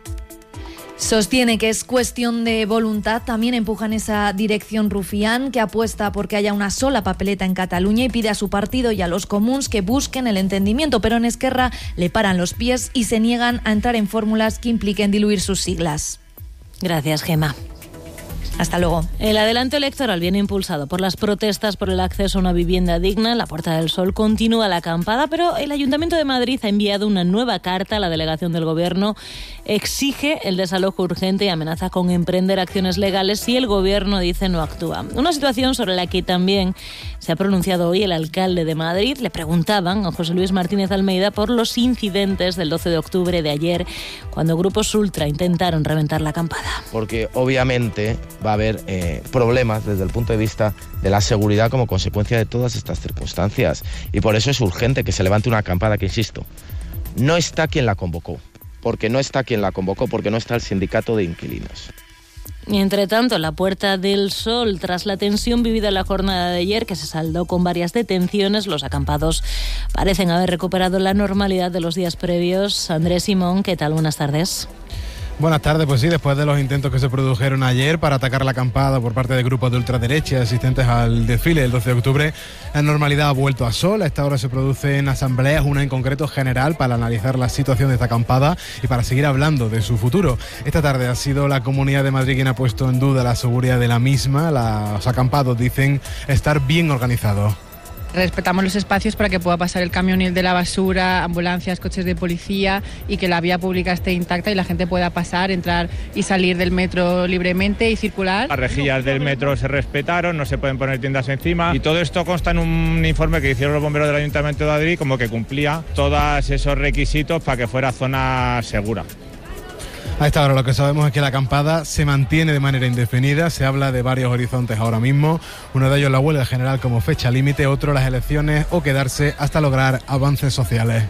Sostiene que es cuestión de voluntad. También empuja en esa dirección Rufián, que apuesta porque haya una sola papeleta en Cataluña y pide a su partido y a los comuns que busquen el entendimiento, pero en Esquerra le paran los pies y se niegan a entrar en fórmulas que impliquen diluir sus siglas. Gracias, Gemma. Hasta luego. El adelanto electoral viene impulsado por las protestas por el acceso a una vivienda digna. En la Puerta del Sol continúa la acampada, pero el Ayuntamiento de Madrid ha enviado una nueva carta a la delegación del Gobierno. Exige el desalojo urgente y amenaza con emprender acciones legales si el Gobierno dice no actúa. Una situación sobre la que también se ha pronunciado hoy el alcalde de Madrid. Le preguntaban a José Luis Martínez Almeida por los incidentes del 12 de octubre de ayer, cuando grupos ultra intentaron reventar la acampada. Porque obviamente va a haber problemas desde el punto de vista de la seguridad como consecuencia de todas estas circunstancias. Y por eso es urgente que se levante una acampada que, insisto, no está quien la convocó. Porque no está el sindicato de inquilinos. Y entre tanto, en la Puerta del Sol, tras la tensión vivida en la jornada de ayer, que se saldó con varias detenciones, los acampados parecen haber recuperado la normalidad de los días previos. Andrés Simón, ¿qué tal? Buenas tardes. Buenas tardes, pues sí, después de los intentos que se produjeron ayer para atacar la acampada por parte de grupos de ultraderecha asistentes al desfile del 12 de octubre, la normalidad ha vuelto a Sol. A esta hora se producen asambleas, una en concreto general, para analizar la situación de esta acampada y para seguir hablando de su futuro. Esta tarde ha sido la Comunidad de Madrid quien ha puesto en duda la seguridad de la misma. Los acampados dicen estar bien organizados. Respetamos los espacios para que pueda pasar el camión de la basura, ambulancias, coches de policía, y que la vía pública esté intacta y la gente pueda pasar, entrar y salir del metro libremente y circular. Las rejillas del metro se respetaron, no se pueden poner tiendas encima, y todo esto consta en un informe que hicieron los bomberos del Ayuntamiento de Madrid, como que cumplía todos esos requisitos para que fuera zona segura. A esta hora lo que sabemos es que la acampada se mantiene de manera indefinida. Se habla de varios horizontes ahora mismo. Uno de ellos la huelga general como fecha límite, otro las elecciones o quedarse hasta lograr avances sociales.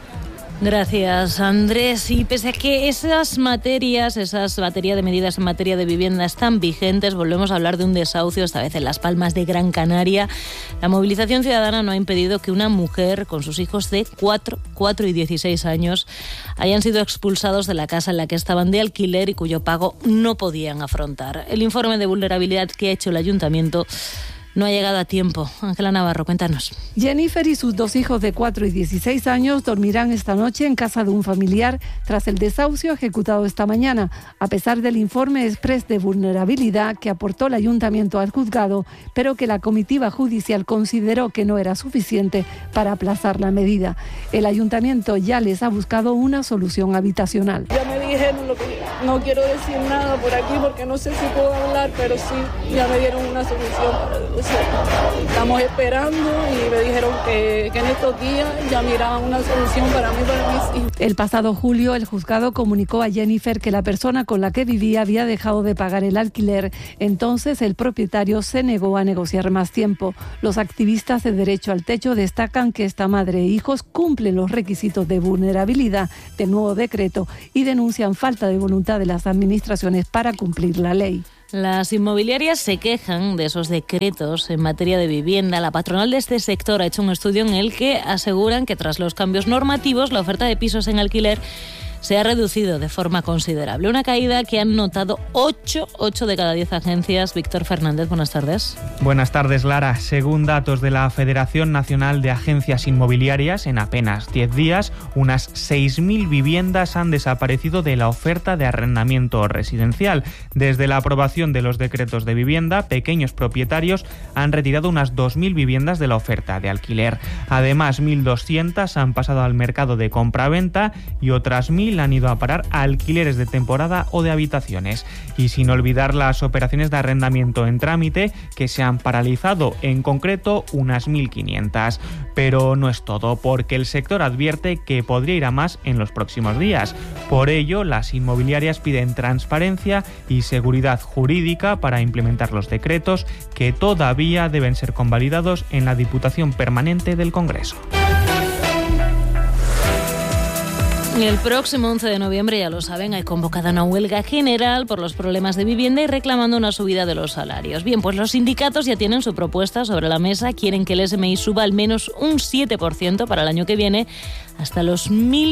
Gracias, Andrés. Y pese a que esas batería de medidas en materia de vivienda están vigentes, volvemos a hablar de un desahucio, esta vez en Las Palmas de Gran Canaria. La movilización ciudadana no ha impedido que una mujer con sus hijos de 4 y 16 años hayan sido expulsados de la casa en la que estaban de alquiler y cuyo pago no podían afrontar. El informe de vulnerabilidad que ha hecho el ayuntamiento no ha llegado a tiempo. Ángela Navarro, cuéntanos. Jennifer y sus 2 hijos de 4 y 16 años dormirán esta noche en casa de un familiar tras el desahucio ejecutado esta mañana, a pesar del informe exprés de vulnerabilidad que aportó el ayuntamiento al juzgado, pero que la comitiva judicial consideró que no era suficiente para aplazar la medida. El ayuntamiento ya les ha buscado una solución habitacional. Ya me dijeron lo que no quiero decir nada por aquí porque no sé si puedo hablar, pero sí, ya me dieron una solución para eso. Estamos esperando y me dijeron que en estos días ya miraban una solución para mí y para mis hijos. El pasado julio, el juzgado comunicó a Jennifer que la persona con la que vivía había dejado de pagar el alquiler. Entonces, el propietario se negó a negociar más tiempo. Los activistas de Derecho al Techo destacan que esta madre e hijos cumplen los requisitos de vulnerabilidad del nuevo decreto y denuncian falta de voluntad de las administraciones para cumplir la ley. Las inmobiliarias se quejan de esos decretos en materia de vivienda. La patronal de este sector ha hecho un estudio en el que aseguran que tras los cambios normativos la oferta de pisos en alquiler se ha reducido de forma considerable. Una caída que han notado 8 de cada 10 agencias. Víctor Fernández, buenas tardes. Buenas tardes, Lara. Según datos de la Federación Nacional de Agencias Inmobiliarias, en apenas 10 días, unas 6.000 viviendas han desaparecido de la oferta de arrendamiento residencial. Desde la aprobación de los decretos de vivienda, pequeños propietarios han retirado unas 2.000 viviendas de la oferta de alquiler. Además, 1.200 han pasado al mercado de compraventa y otras 1.000 han ido a parar a alquileres de temporada o de habitaciones. Y sin olvidar las operaciones de arrendamiento en trámite, que se han paralizado, en concreto unas 1.500. Pero no es todo, porque el sector advierte que podría ir a más en los próximos días. Por ello, las inmobiliarias piden transparencia y seguridad jurídica para implementar los decretos, que todavía deben ser convalidados en la Diputación Permanente del Congreso. El próximo 11 de noviembre, ya lo saben, hay convocada una huelga general por los problemas de vivienda y reclamando una subida de los salarios. Bien, pues los sindicatos ya tienen su propuesta sobre la mesa. Quieren que el SMI suba al menos un 7% para el año que viene, hasta los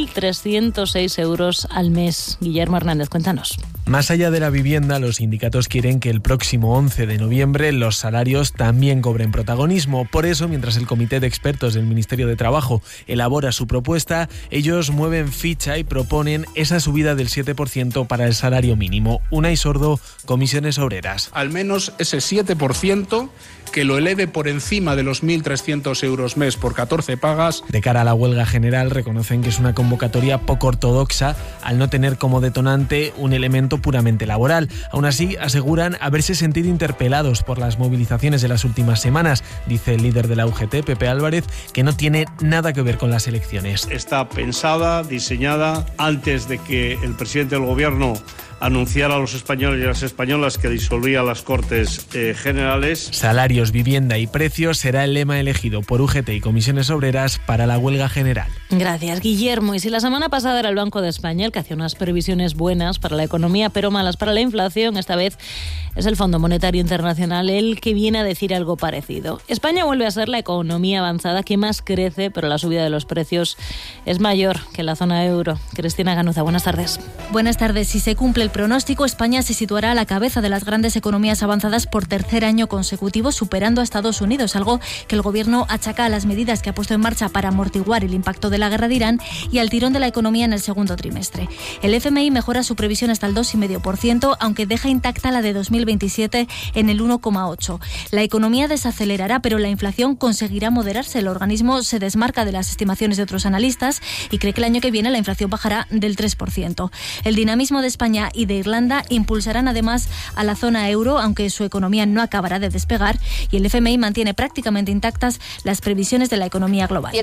1.306 euros al mes. Guillermo Hernández, cuéntanos. Más allá de la vivienda, los sindicatos quieren que el próximo 11 de noviembre los salarios también cobren protagonismo. Por eso, mientras el comité de expertos del Ministerio de Trabajo elabora su propuesta, ellos mueven ficha y proponen esa subida del 7% para el salario mínimo. Unai Sordo, Comisiones Obreras. Al menos ese 7% que lo eleve por encima de los 1.300 euros mes por 14 pagas. De cara a la huelga general, reconocen que es una convocatoria poco ortodoxa al no tener como detonante un elemento puramente laboral. Aún así, aseguran haberse sentido interpelados por las movilizaciones de las últimas semanas. Dice el líder de la UGT, Pepe Álvarez, que no tiene nada que ver con las elecciones. Está pensada, diseñada, antes de que el presidente del Gobierno anunciara a los españoles y a las españolas que disolvía las Cortes Generales. Salarios, vivienda y precios será el lema elegido por UGT y Comisiones Obreras para la huelga general. Gracias, Guillermo. Y si la semana pasada era el Banco de España el que hacía unas previsiones buenas para la economía pero malas para la inflación, esta vez es el Fondo Monetario Internacional el que viene a decir algo parecido. España vuelve a ser la economía avanzada que más crece, pero la subida de los precios es mayor que en la zona euro. Cristina Ganuza, buenas tardes. Buenas tardes. Si se cumple el pronóstico, España se situará a la cabeza de las grandes economías avanzadas por tercer año consecutivo, superando a Estados Unidos, algo que el Gobierno achaca a las medidas que ha puesto en marcha para amortiguar el impacto de la guerra de Irán y al tirón de la economía en el segundo trimestre. El FMI mejora su previsión hasta el 2,5%, aunque deja intacta la de 2027 en el 1,8%. La economía desacelerará, pero la inflación conseguirá moderarse. El organismo se desmarca de las estimaciones de otros analistas y cree que el año que viene la inflación bajará del 3%. El dinamismo de España y de Irlanda impulsarán además a la zona euro, aunque su economía no acabará de despegar, y el FMI mantiene prácticamente intactas las previsiones de la economía global.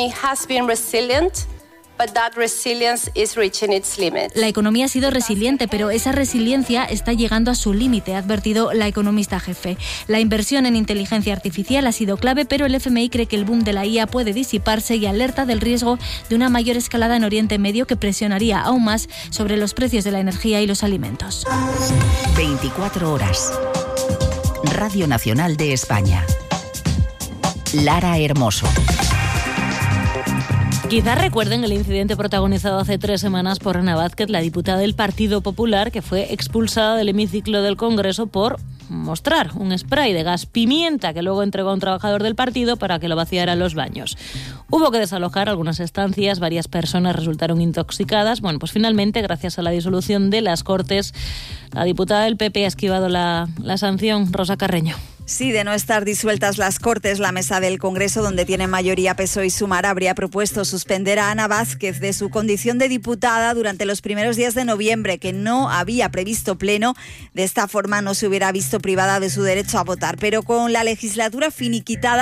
La economía ha sido resiliente, pero esa resiliencia está llegando a su límite, ha advertido la economista jefe. La inversión en inteligencia artificial ha sido clave, pero el FMI cree que el boom de la IA puede disiparse y alerta del riesgo de una mayor escalada en Oriente Medio que presionaría aún más sobre los precios de la energía y los alimentos. 24 horas. Radio Nacional de España. Lara Hermoso. Quizás recuerden el incidente protagonizado hace 3 semanas por Ana Vázquez, la diputada del Partido Popular, que fue expulsada del hemiciclo del Congreso por mostrar un spray de gas pimienta que luego entregó a un trabajador del partido para que lo vaciara en los baños. Hubo que desalojar algunas estancias, varias personas resultaron intoxicadas. Bueno, pues finalmente, gracias a la disolución de las Cortes, la diputada del PP ha esquivado la sanción. Rosa Carreño. Sí, de no estar disueltas las Cortes, la mesa del Congreso, donde tiene mayoría PSOE y Sumar, habría propuesto suspender a Ana Vázquez de su condición de diputada durante los primeros días de noviembre, que no había previsto pleno. De esta forma no se hubiera visto privada de su derecho a votar. Pero con la legislatura finiquitada,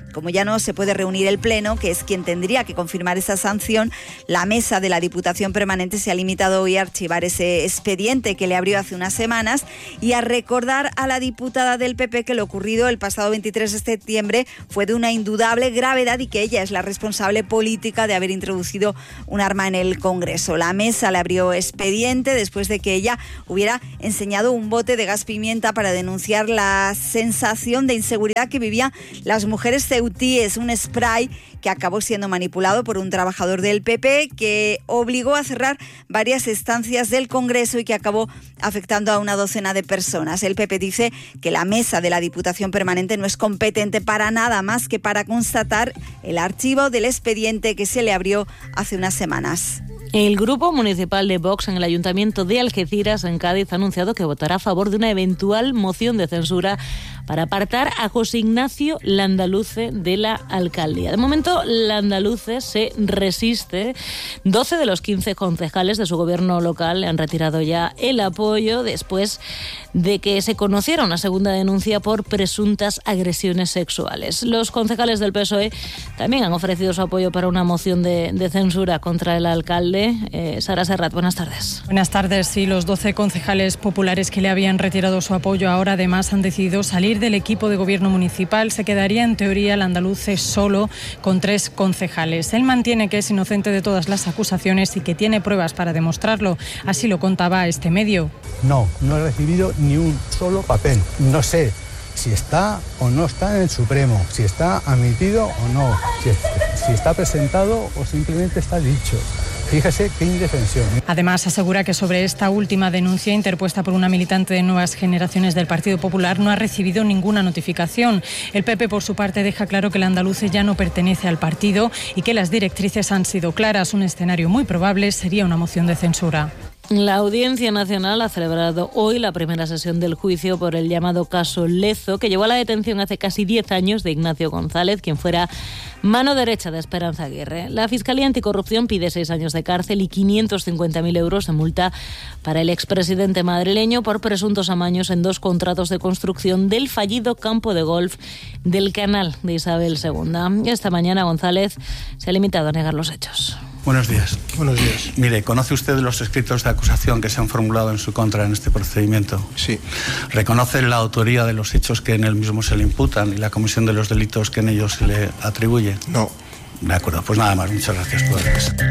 como ya no se puede reunir el Pleno, que es quien tendría que confirmar esa sanción, la mesa de la Diputación Permanente se ha limitado hoy a archivar ese expediente que le abrió hace unas semanas y a recordar a la diputada del PP que lo ocurrido el pasado 23 de septiembre fue de una indudable gravedad y que ella es la responsable política de haber introducido un arma en el Congreso. La mesa le abrió expediente después de que ella hubiera enseñado un bote de gas pimienta para denunciar la sensación de inseguridad que vivían las mujeres ceutíes, un spray que acabó siendo manipulado por un trabajador del PP que obligó a cerrar varias estancias del Congreso y que acabó afectando a una docena de personas. El PP dice que la mesa de la Diputación Permanente no es competente para nada más que para constatar el archivo del expediente que se le abrió hace unas semanas. El Grupo Municipal de Vox en el Ayuntamiento de Algeciras, en Cádiz, ha anunciado que votará a favor de una eventual moción de censura para apartar a José Ignacio Landaluce de la alcaldía. De momento, Landaluce se resiste. 12 de los 15 concejales de su gobierno local le han retirado ya el apoyo después de que se conociera una segunda denuncia por presuntas agresiones sexuales. Los concejales del PSOE también han ofrecido su apoyo para una moción de censura contra el alcalde. Sara Serrat, buenas tardes. Buenas tardes. Sí, los 12 concejales populares que le habían retirado su apoyo ahora además han decidido salir del equipo de gobierno municipal. Se quedaría en teoría Landaluce solo con 3 concejales. Él mantiene que es inocente de todas las acusaciones y que tiene pruebas para demostrarlo. Así lo contaba a este medio. No he recibido ni un solo papel. No sé si está o no está en el Supremo, si está admitido o no, si está presentado o simplemente está dicho. Fíjese qué indefensión. Además, asegura que sobre esta última denuncia interpuesta por una militante de Nuevas Generaciones del Partido Popular no ha recibido ninguna notificación. El PP, por su parte, deja claro que el Landaluce ya no pertenece al partido y que las directrices han sido claras. Un escenario muy probable sería una moción de censura. La Audiencia Nacional ha celebrado hoy la primera sesión del juicio por el llamado caso Lezo, que llevó a la detención hace casi 10 años de Ignacio González, quien fuera mano derecha de Esperanza Aguirre. La Fiscalía Anticorrupción pide 6 años de cárcel y 550.000 euros de multa para el expresidente madrileño por presuntos amaños en 2 contratos de construcción del fallido campo de golf del Canal de Isabel II. Esta mañana González se ha limitado a negar los hechos. Buenos días. Buenos días. Mire, ¿conoce usted los escritos de acusación que se han formulado en su contra en este procedimiento? Sí. ¿Reconoce la autoría de los hechos que en él mismo se le imputan y la comisión de los delitos que en ellos se le atribuye? No. De acuerdo, pues nada más. Muchas gracias por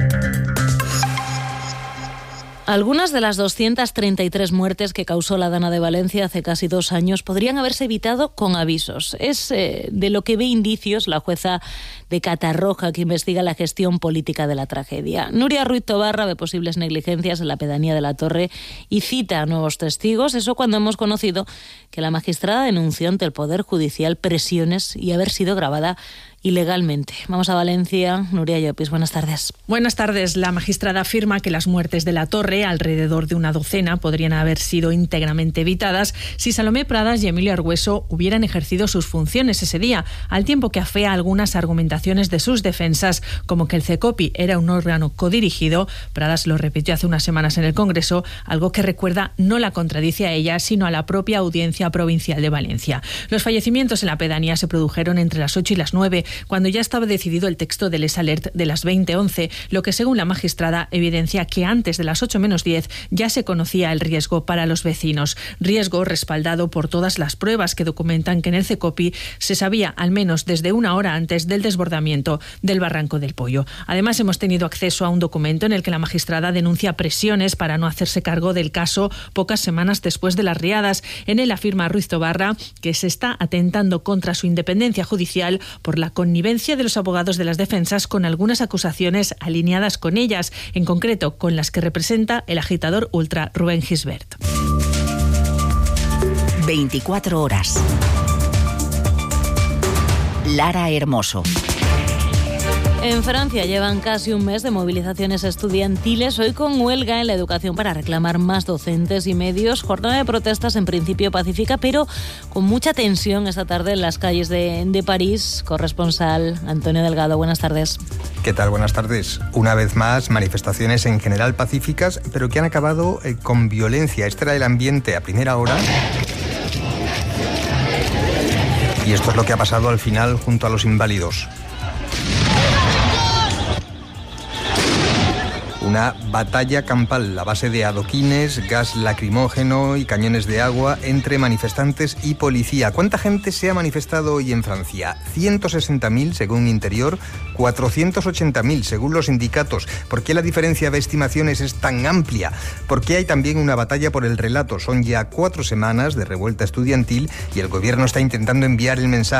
Algunas de las 233 muertes que causó la Dana de Valencia hace casi 2 años podrían haberse evitado con avisos. Es de lo que ve indicios la jueza de Catarroja, que investiga la gestión política de la tragedia. Nuria Ruiz Tobarra ve posibles negligencias en la pedanía de la Torre y cita a nuevos testigos. Eso cuando hemos conocido que la magistrada denunció ante el Poder Judicial presiones y haber sido grabada ilegalmente. Vamos a Valencia. Nuria Llopis, buenas tardes. Buenas tardes. La magistrada afirma que las muertes de la Torre, alrededor de una docena, podrían haber sido íntegramente evitadas si Salomé Pradas y Emilio Argüeso hubieran ejercido sus funciones ese día, al tiempo que afea algunas argumentaciones de sus defensas, como que el CECOPI era un órgano codirigido. Pradas lo repitió hace unas semanas en el Congreso, algo que recuerda no la contradice a ella, sino a la propia Audiencia Provincial de Valencia. Los fallecimientos en la pedanía se produjeron entre las 8 y las 9, cuando ya estaba decidido el texto del ES-Alert de las 20:11, lo que según la magistrada evidencia que antes de las 8 menos 10 ya se conocía el riesgo para los vecinos. Riesgo respaldado por todas las pruebas que documentan que en el CECOPI se sabía al menos desde 1 hora antes del desbordamiento del Barranco del Pollo. Además, hemos tenido acceso a un documento en el que la magistrada denuncia presiones para no hacerse cargo del caso pocas semanas después de las riadas. En él afirma Ruiz Tobarra que se está atentando contra su independencia judicial por la connivencia de los abogados de las defensas con algunas acusaciones alineadas con ellas, en concreto con las que representa el agitador ultra Rubén Gisbert. 24 horas. Lara Hermoso. En Francia llevan casi un mes de movilizaciones estudiantiles, hoy con huelga en la educación para reclamar más docentes y medios. Jornada de protestas en principio pacífica, pero con mucha tensión esta tarde en las calles de París. Corresponsal Antonio Delgado, buenas tardes. ¿Qué tal? Buenas tardes. Una vez más, manifestaciones en general pacíficas, pero que han acabado con violencia. Este era el ambiente a primera hora. Y esto es lo que ha pasado al final junto a los inválidos. Una batalla campal a base de adoquines, gas lacrimógeno y cañones de agua entre manifestantes y policía. ¿Cuánta gente se ha manifestado hoy en Francia? 160.000 según Interior, 480.000 según los sindicatos. ¿Por qué la diferencia de estimaciones es tan amplia? ¿Por qué hay también una batalla por el relato? Son ya 4 semanas de revuelta estudiantil y el gobierno está intentando enviar el mensaje